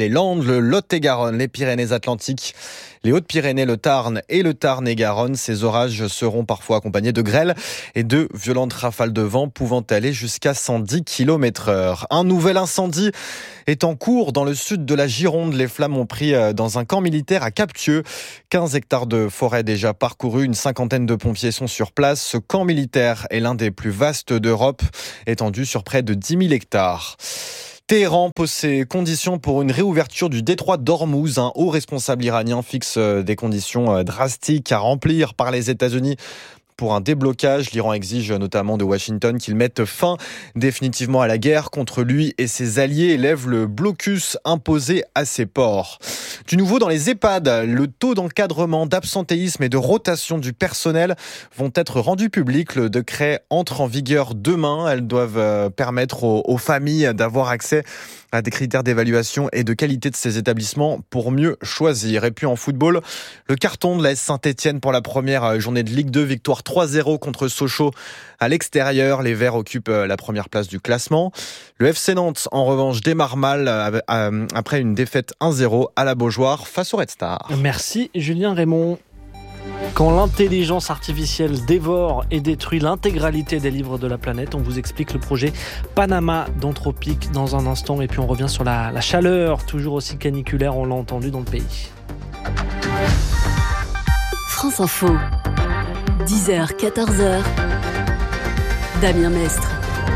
les Landes, le Lot-et-Garonne, les Pyrénées-Atlantiques, les Hautes-Pyrénées, le Tarn et le Tarn-et-Garonne. Ces orages seront parfois accompagnés de grêles et de violentes rafales de vent pouvant aller jusqu'à cent dix kilomètres heure. Un nouvel incendie est en cours dans le sud de la Gironde. Les flammes ont pris dans un camp militaire à Cap-Thieux. quinze hectares de forêt déjà parcourus, une cinquantaine de pompiers sont sur place. Ce camp militaire est l'un des plus vastes d'Europe, étendu sur près de dix mille hectares. Téhéran pose ses conditions pour une réouverture du détroit d'Ormuz. Un haut responsable iranien fixe des conditions drastiques à remplir par les États-Unis. Pour un déblocage, l'Iran exige notamment de Washington qu'il mette fin définitivement à la guerre contre lui et ses alliés et lève le blocus imposé à ses ports. Du nouveau dans les EHPAD, le taux d'encadrement, d'absentéisme et de rotation du personnel vont être rendus publics. Le décret entre en vigueur demain. Elles doivent permettre aux, aux familles d'avoir accès à des critères d'évaluation et de qualité de ces établissements pour mieux choisir. Et puis en football, le carton de l'A S Saint-Etienne pour la première journée de Ligue deux, victoire trois zéro contre Sochaux à l'extérieur. Les Verts occupent la première place du classement. Le F C Nantes, en revanche, démarre mal après une défaite un zéro à la Beaujoire face au Red Star. Merci Julien Raymond. Quand l'intelligence artificielle dévore et détruit l'intégralité des livres de la planète, on vous explique le projet Panama d'Anthropic dans un instant. Et puis on revient sur la, la chaleur, toujours aussi caniculaire, on l'a entendu dans le pays. France Info, dix heures, quatorze heures, Damien Mestre.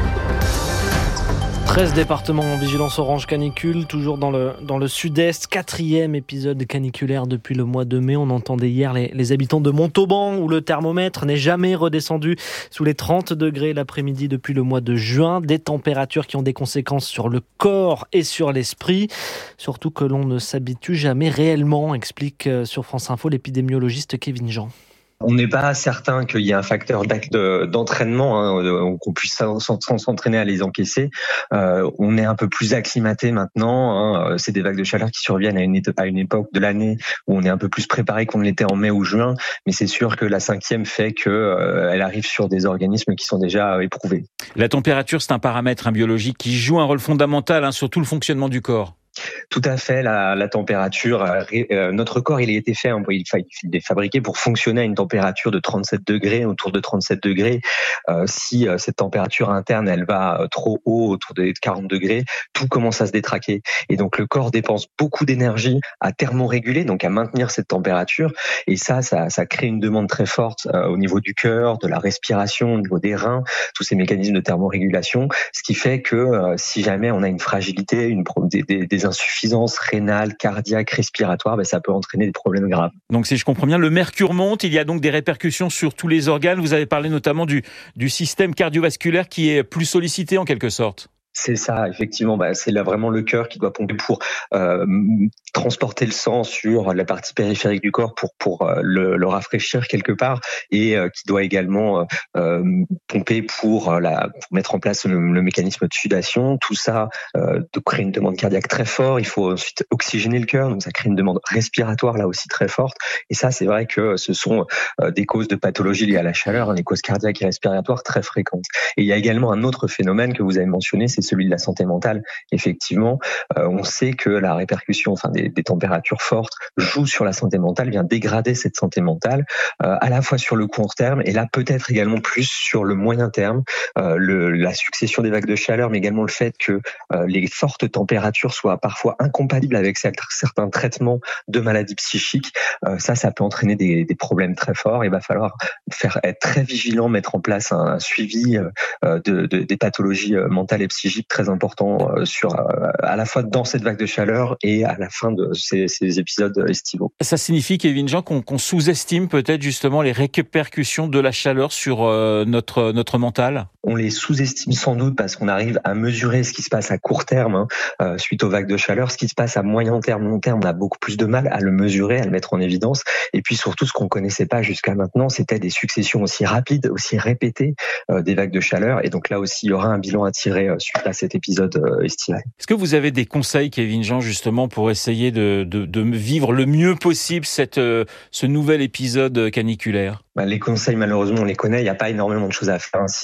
treize départements en vigilance orange canicule, toujours dans le, dans le sud-est. Quatrième épisode caniculaire depuis le mois de mai. On entendait hier les, les habitants de Montauban où le thermomètre n'est jamais redescendu sous les trente degrés l'après-midi depuis le mois de juin. Des températures qui ont des conséquences sur le corps et sur l'esprit. Surtout que l'on ne s'habitue jamais réellement, explique sur France Info l'épidémiologiste Kevin Jean. On n'est pas certain qu'il y ait un facteur d'entraînement, hein, qu'on puisse s'entraîner à les encaisser. Euh, on est un peu plus acclimaté maintenant. Hein. C'est des vagues de chaleur qui surviennent à une, à une époque de l'année où on est un peu plus préparé qu'on l'était en mai ou juin. Mais c'est sûr que la cinquième fait qu'elle euh, arrive sur des organismes qui sont déjà éprouvés. La température, c'est un paramètre hein, biologique qui joue un rôle fondamental hein, sur tout le fonctionnement du corps. Tout à fait, la, la température, euh, notre corps, il a été fait, hein, il, il est fabriqué pour fonctionner à une température de trente-sept degrés, autour de trente-sept degrés. Euh, si euh, cette température interne, elle va trop haut, autour de quarante degrés, tout commence à se détraquer. Et donc le corps dépense beaucoup d'énergie à thermoréguler, donc à maintenir cette température. Et ça, ça, ça crée une demande très forte euh, au niveau du cœur, de la respiration, au niveau des reins, tous ces mécanismes de thermorégulation. Ce qui fait que euh, si jamais on a une fragilité, une des, des, des insuffisance rénale, cardiaque, respiratoire, ben ça peut entraîner des problèmes graves. Donc si je comprends bien, le mercure monte, il y a donc des répercussions sur tous les organes. Vous avez parlé notamment du, du système cardiovasculaire qui est plus sollicité en quelque sorte. C'est ça, effectivement. Bah, c'est là vraiment le cœur qui doit pomper pour euh, transporter le sang sur la partie périphérique du corps pour pour euh, le, le rafraîchir quelque part, et euh, qui doit également euh, pomper pour, euh, la, pour mettre en place le, le mécanisme de sudation. Tout ça euh, de créer une demande cardiaque très forte. Il faut ensuite oxygéner le cœur, donc ça crée une demande respiratoire là aussi très forte. Et ça, c'est vrai que ce sont euh, des causes de pathologies liées à la chaleur, hein, les causes cardiaques et respiratoires très fréquentes. Et il y a également un autre phénomène que vous avez mentionné, c'est celui de la santé mentale. Effectivement, euh, on sait que la répercussion, enfin des, des températures fortes, joue sur la santé mentale, vient dégrader cette santé mentale, euh, à la fois sur le court terme et là peut-être également plus sur le moyen terme. Euh, le, la succession des vagues de chaleur, mais également le fait que euh, les fortes températures soient parfois incompatibles avec certains traitements de maladies psychiques. Euh, ça, ça peut entraîner des, des problèmes très forts. Il va falloir faire être très vigilant, mettre en place un, un suivi euh, de, de, des pathologies mentales et psychiques très important sur, à la fois dans cette vague de chaleur et à la fin de ces, ces épisodes estivaux. Ça signifie, Kevin Jean, qu'on, qu'on sous-estime peut-être justement les répercussions de la chaleur sur euh, notre, notre mental ? On les sous-estime sans doute parce qu'on arrive à mesurer ce qui se passe à court terme hein, euh, suite aux vagues de chaleur. Ce qui se passe à moyen terme, long terme, on a beaucoup plus de mal à le mesurer, à le mettre en évidence. Et puis surtout, ce qu'on connaissait pas jusqu'à maintenant, c'était des successions aussi rapides, aussi répétées euh, des vagues de chaleur. Et donc là aussi, il y aura un bilan à tirer euh, suite à cet épisode euh, estival. Est-ce que vous avez des conseils, Kevin Jean, justement pour essayer de, de, de vivre le mieux possible cette, euh, ce nouvel épisode caniculaire ? Bah, les conseils, malheureusement, on les connaît. Il n'y a pas énormément de choses à faire. S'hydrater,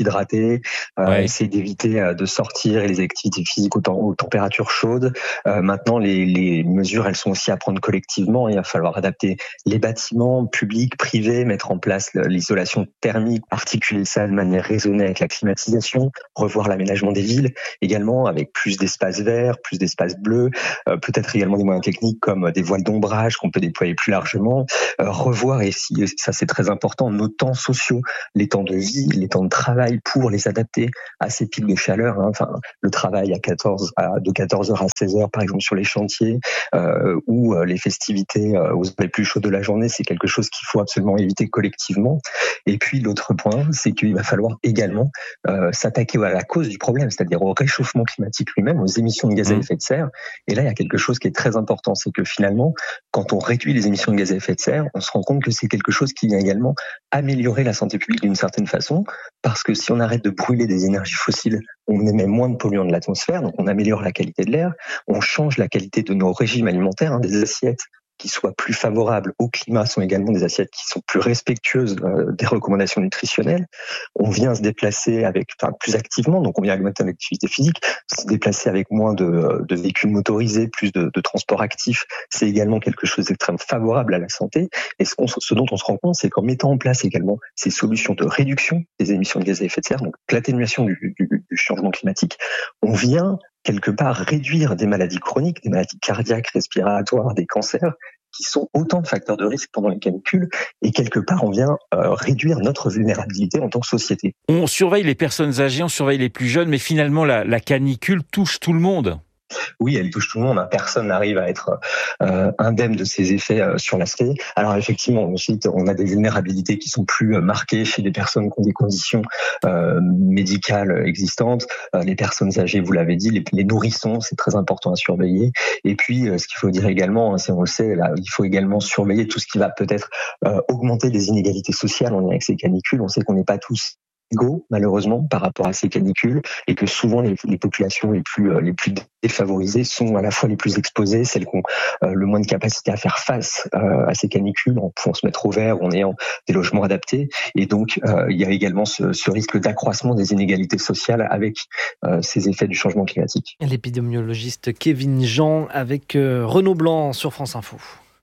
s'isoler, euh, Ouais. essayer d'éviter euh, de sortir et les activités physiques aux, temps- aux températures chaudes. Euh, maintenant, les, les mesures, elles sont aussi à prendre collectivement. Il va falloir adapter les bâtiments publics, privés, mettre en place l'isolation thermique, articuler ça de manière raisonnée avec la climatisation, revoir l'aménagement des villes, également avec plus d'espaces verts, plus d'espaces bleus, euh, peut-être également des moyens techniques comme des voiles d'ombrage qu'on peut déployer plus largement, euh, revoir, et si, ça c'est très important, nos temps sociaux, les temps de vie, les temps de travail pour les adapter à ces pics de chaleur. Hein. Enfin, le travail à quatorze, à, de quatorze heures à seize heures, par exemple, sur les chantiers, euh, ou euh, les festivités euh, aux heures les plus chaudes de la journée, c'est quelque chose qu'il faut absolument éviter collectivement. Et puis l'autre point, c'est qu'il va falloir également euh, s'attaquer à la cause du problème, c'est-à-dire au réchauffement climatique lui-même, aux émissions de gaz à effet de serre. Et là, il y a quelque chose qui est très important, c'est que finalement, quand on réduit les émissions de gaz à effet de serre, on se rend compte que c'est quelque chose qui vient également améliorer la santé publique d'une certaine façon, parce que si on arrête de brûler des énergies fossiles, on émet moins de polluants de l'atmosphère, donc on améliore la qualité de l'air, on change la qualité de nos régimes alimentaires, hein, des assiettes qui soient plus favorables au climat sont également des assiettes qui sont plus respectueuses euh, des recommandations nutritionnelles. On vient se déplacer avec, enfin, plus activement, donc on vient augmenter l'activité physique, se déplacer avec moins de, de véhicules motorisés, plus de, de transports actifs, c'est également quelque chose d'extrêmement favorable à la santé. Et ce, qu'on, ce dont on se rend compte, c'est qu'en mettant en place également ces solutions de réduction des émissions de gaz à effet de serre, donc l'atténuation du, du, du changement climatique, on vient quelque part réduire des maladies chroniques, des maladies cardiaques, respiratoires, des cancers, qui sont autant de facteurs de risque pendant les canicules, et quelque part on vient euh, réduire notre vulnérabilité en tant que société. On surveille les personnes âgées, on surveille les plus jeunes, mais finalement la, la canicule touche tout le monde. Oui, elle touche tout le monde. Personne n'arrive à être euh, indemne de ses effets euh, sur la santé. Alors effectivement, ensuite, on a des vulnérabilités qui sont plus euh, marquées chez des personnes qui ont des conditions euh, médicales existantes. Euh, les personnes âgées, vous l'avez dit, les, les nourrissons, c'est très important à surveiller. Et puis, euh, ce qu'il faut dire également, hein, c'est on le sait, là, il faut également surveiller tout ce qui va peut-être euh, augmenter les inégalités sociales en lien avec ces canicules. On sait qu'on n'est pas tous égaux, malheureusement, par rapport à ces canicules, et que souvent les, les populations les plus euh, les plus défavorisées sont à la fois les plus exposées, celles qui ont euh, le moins de capacité à faire face euh, à ces canicules, en pouvant se mettre au vert, en ayant des logements adaptés. Et donc, euh, il y a également ce, ce risque d'accroissement des inégalités sociales avec euh, ces effets du changement climatique. L'épidémiologiste Kevin Jean avec euh, Renaud Blanc sur France Info.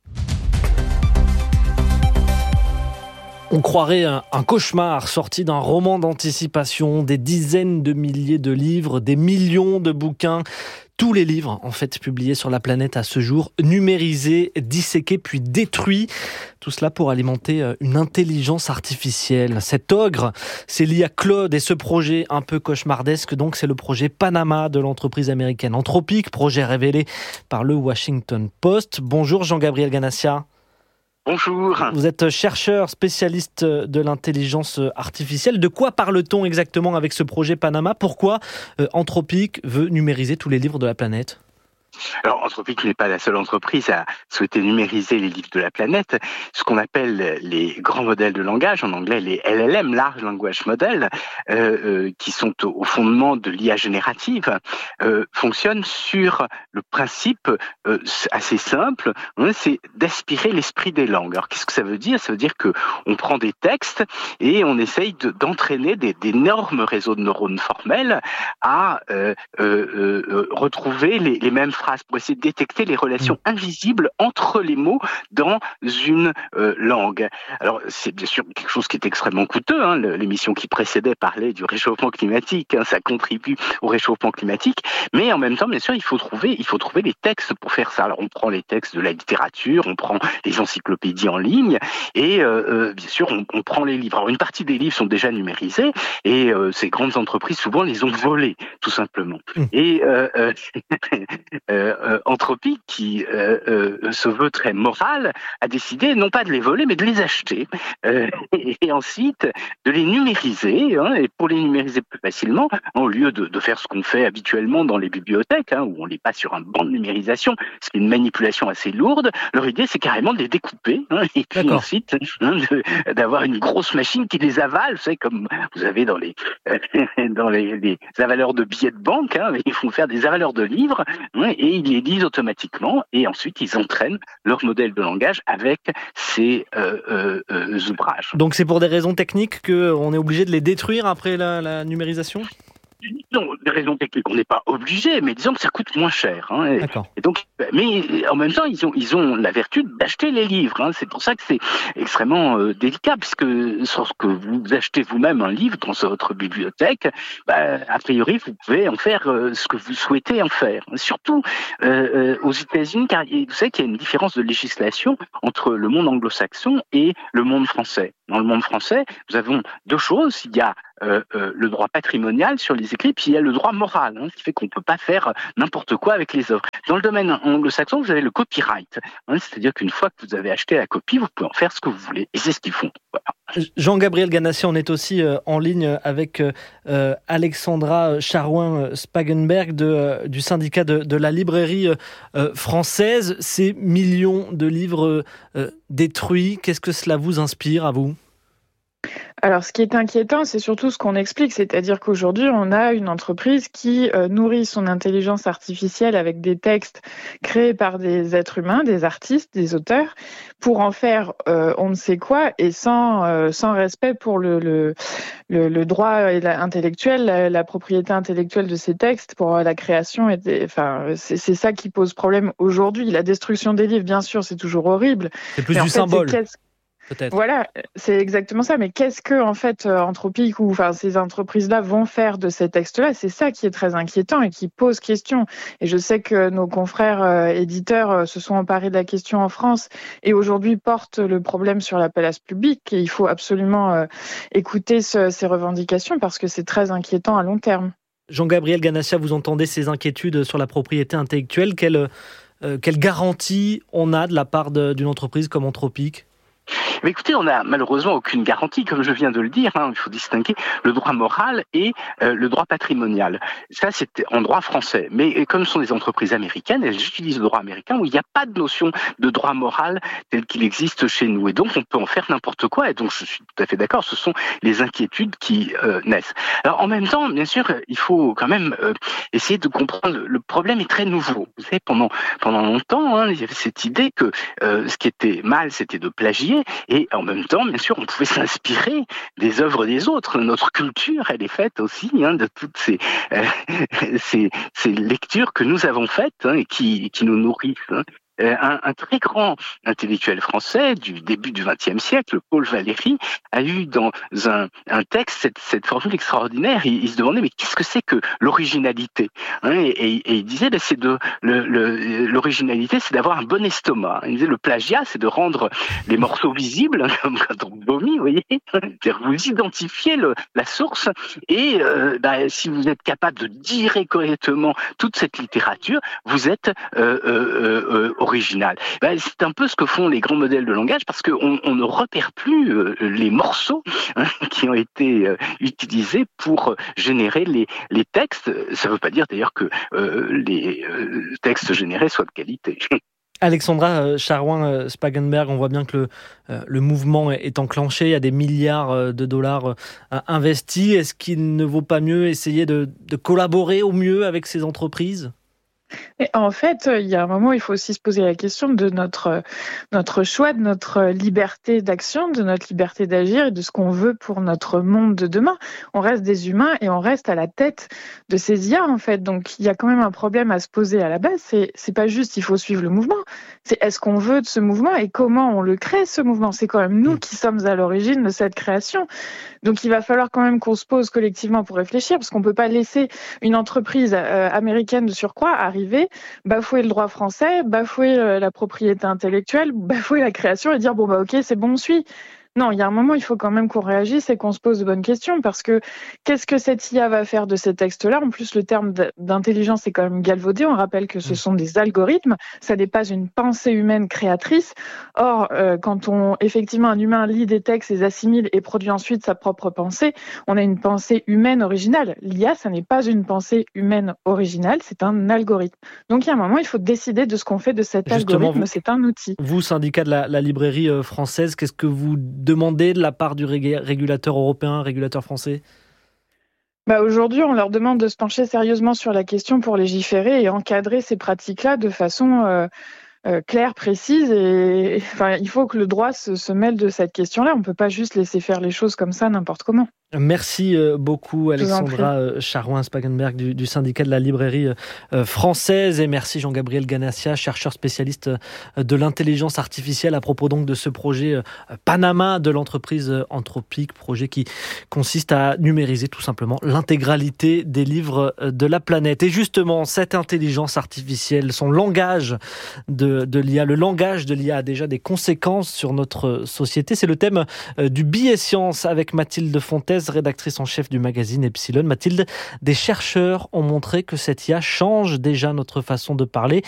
On croirait un, un cauchemar sorti d'un roman d'anticipation, des dizaines de milliers de livres, des millions de bouquins. Tous les livres, en fait, publiés sur la planète à ce jour, numérisés, disséqués, puis détruits. Tout cela pour alimenter une intelligence artificielle. Cet ogre, c'est l'I A Claude, et ce projet un peu cauchemardesque, donc, c'est le projet Panama de l'entreprise américaine Anthropic, projet révélé par le Washington Post. Bonjour Jean-Gabriel Ganassia. Bonjour. Vous êtes chercheur spécialiste de l'intelligence artificielle. De quoi parle-t-on exactement avec ce projet Panama ? Pourquoi euh, Anthropic veut numériser tous les livres de la planète ? Alors, Anthropic n'est pas la seule entreprise à souhaiter numériser les livres de la planète. Ce qu'on appelle les grands modèles de langage, en anglais les L L M, Large Language Model, euh, euh, qui sont au fondement de l'I A générative, euh, fonctionnent sur le principe euh, assez simple, hein, c'est d'aspirer l'esprit des langues. Alors, qu'est-ce que ça veut dire ? Ça veut dire que on prend des textes et on essaye de, d'entraîner des, d'énormes réseaux de neurones formels à euh, euh, euh, retrouver les, les mêmes phrases pour essayer de détecter les relations invisibles entre les mots dans une euh, langue. Alors, c'est bien sûr quelque chose qui est extrêmement coûteux. Hein. L'émission qui précédait parlait du réchauffement climatique. Hein. Ça contribue au réchauffement climatique. Mais en même temps, bien sûr, il faut trouver, il faut trouver les textes pour faire ça. Alors, on prend les textes de la littérature, on prend les encyclopédies en ligne et, euh, euh, bien sûr, on, on prend les livres. Alors, une partie des livres sont déjà numérisés et euh, ces grandes entreprises, souvent, les ont volés, tout simplement. Mmh. Et euh, euh, Euh, Anthropic, qui euh, euh, se veut très moral, a décidé non pas de les voler, mais de les acheter euh, et, et ensuite de les numériser. Hein, et pour les numériser plus facilement, au lieu de, de faire ce qu'on fait habituellement dans les bibliothèques, hein, où on les passe sur un banc de numérisation, ce qui est une manipulation assez lourde, leur idée c'est carrément de les découper hein, et puis D'accord. ensuite hein, de, d'avoir une grosse machine qui les avale, vous savez, comme vous avez dans les euh, dans les, les avaleurs de billets de banque, hein, ils font faire des avaleurs de livres. Hein, et ils les lisent automatiquement et ensuite ils entraînent leur modèle de langage avec ces euh, euh, euh, ouvrages. Donc c'est pour des raisons techniques qu'on est obligé de les détruire après la, la numérisation ? Non, des raisons techniques, on n'est pas obligé, mais disons que ça coûte moins cher. Hein, et, D'accord. Et donc, mais en même temps, ils ont, ils ont la vertu d'acheter les livres. Hein, c'est pour ça que c'est extrêmement euh, délicat, puisque lorsque vous achetez vous-même un livre dans votre bibliothèque, bah, a priori, vous pouvez en faire euh, ce que vous souhaitez en faire. Surtout euh, euh, aux États-Unis, car vous savez qu'il y a une différence de législation entre le monde anglo-saxon et le monde français. Dans le monde français, nous avons deux choses. Il y a euh, euh, le droit patrimonial sur les écrits, puis il y a le droit moral, hein, ce qui fait qu'on ne peut pas faire n'importe quoi avec les œuvres. Dans le domaine anglo-saxon, vous avez le copyright, hein, c'est-à-dire qu'une fois que vous avez acheté la copie, vous pouvez en faire ce que vous voulez, et c'est ce qu'ils font. Voilà. Jean-Gabriel Ganassi, on est aussi euh, en ligne avec euh, Alexandra Charouin-Spagenberg de, euh, du syndicat de, de la librairie euh, française. Ces millions de livres euh, détruits, qu'est-ce que cela vous inspire à vous ? Alors, ce qui est inquiétant, c'est surtout ce qu'on explique, c'est-à-dire qu'aujourd'hui, on a une entreprise qui euh, nourrit son intelligence artificielle avec des textes créés par des êtres humains, des artistes, des auteurs, pour en faire euh, on ne sait quoi et sans euh, sans respect pour le le, le, le droit et la, intellectuel, la, la propriété intellectuelle de ces textes, pour la création. Et des, enfin, c'est, c'est ça qui pose problème aujourd'hui. La destruction des livres, bien sûr, c'est toujours horrible. C'est plus mais du fait, symbole. Peut-être. Voilà, c'est exactement ça. Mais qu'est-ce que, en fait, Anthropique ou enfin ces entreprises-là vont faire de ces textes-là ? C'est ça qui est très inquiétant et qui pose question. Et je sais que nos confrères euh, éditeurs euh, se sont emparés de la question en France et aujourd'hui portent le problème sur la place publique. Et il faut absolument euh, écouter ce, ces revendications parce que c'est très inquiétant à long terme. Jean-Gabriel Ganassi, vous entendez ces inquiétudes sur la propriété intellectuelle. Quelle, euh, quelle garantie on a de la part de, d'une entreprise comme Anthropique ? Mais écoutez, on n'a malheureusement aucune garantie, comme je viens de le dire, hein, il faut distinguer le droit moral et euh, le droit patrimonial. Ça, c'est en droit français. Mais comme ce sont des entreprises américaines, elles utilisent le droit américain où il n'y a pas de notion de droit moral tel qu'il existe chez nous. Et donc, on peut en faire n'importe quoi. Et donc, je suis tout à fait d'accord, ce sont les inquiétudes qui euh, naissent. Alors, en même temps, bien sûr, il faut quand même euh, essayer de comprendre, le problème est très nouveau. Vous savez, pendant, pendant longtemps, hein, il y avait cette idée que euh, ce qui était mal, c'était de plagier. Et en même temps, bien sûr, on pouvait s'inspirer des œuvres des autres. Notre culture, elle est faite aussi hein, de toutes ces, euh, ces, ces lectures que nous avons faites hein, et qui, qui nous nourrissent. Hein. Un, un très grand intellectuel français du début du vingtième siècle, Paul Valéry, a eu dans un, un texte cette, cette formule extraordinaire. Il, il se demandait mais qu'est-ce que c'est que l'originalité hein, et, et, et il disait ben, c'est de le, le, l'originalité, c'est d'avoir un bon estomac. Il disait le plagiat, c'est de rendre les morceaux visibles, hein, comme quand on vomit, vous voyez. C'est-à-dire vous identifiez le, la source et euh, ben, si vous êtes capable de digérer correctement toute cette littérature, vous êtes euh, euh, euh, original. Ben, c'est un peu ce que font les grands modèles de langage parce qu'on on ne repère plus euh, les morceaux hein, qui ont été euh, utilisés pour euh, générer les, les textes. Ça ne veut pas dire d'ailleurs que euh, les euh, textes générés soient de qualité. Alexandra Charouin-Spagenberg, on voit bien que le, euh, le mouvement est enclenché, il y a des milliards de dollars euh, investis. Est-ce qu'il ne vaut pas mieux essayer de, de collaborer au mieux avec ces entreprises ? Et en fait, il y a un moment, il faut aussi se poser la question de notre, notre choix, de notre liberté d'action, de notre liberté d'agir et de ce qu'on veut pour notre monde de demain. On reste des humains et on reste à la tête de ces I A, en fait. Donc, il y a quand même un problème à se poser à la base. C'est, c'est pas juste, il faut suivre le mouvement. C'est est-ce qu'on veut de ce mouvement et comment on le crée, ce mouvement. C'est quand même nous qui sommes à l'origine de cette création. Donc, il va falloir quand même qu'on se pose collectivement pour réfléchir parce qu'on peut pas laisser une entreprise euh, américaine de surcroît arriver, bafouer le droit français, bafouer euh, la propriété intellectuelle, bafouer la création et dire bon bah ok c'est bon on suit. Non, il y a un moment, il faut quand même qu'on réagisse et qu'on se pose de bonnes questions parce que qu'est-ce que cette I A va faire de ces textes-là ? En plus, le terme d'intelligence est quand même galvaudé. On rappelle que ce sont des algorithmes. Ça n'est pas une pensée humaine créatrice. Or, euh, quand on, effectivement, un humain lit des textes, les assimile et produit ensuite sa propre pensée, on a une pensée humaine originale. L'I A, ça n'est pas une pensée humaine originale, c'est un algorithme. Donc, il y a un moment, il faut décider de ce qu'on fait de cet Justement, algorithme. Vous, c'est un outil. Vous, syndicat de la, la librairie française, qu'est-ce que vous demandez de la part du régulateur européen, régulateur français ? Bah aujourd'hui, on leur demande de se pencher sérieusement sur la question pour légiférer et encadrer ces pratiques-là de façon euh, euh, claire, précise. Et enfin, il faut que le droit se, se mêle de cette question-là. On ne peut pas juste laisser faire les choses comme ça n'importe comment. Merci beaucoup Alexandra Charouin-Spagenberg du, du syndicat de la librairie française, et merci Jean-Gabriel Ganassia, chercheur spécialiste de l'intelligence artificielle, à propos donc de ce projet Panama de l'entreprise Anthropic, projet qui consiste à numériser tout simplement l'intégralité des livres de la planète. Et justement, cette intelligence artificielle, son langage de, de l'I A, le langage de l'I A a déjà des conséquences sur notre société. C'est le thème du Billet Science avec Mathilde Fontaine, rédactrice en chef du magazine Epsilon. Mathilde, des chercheurs ont montré que cette I A change déjà notre façon de parler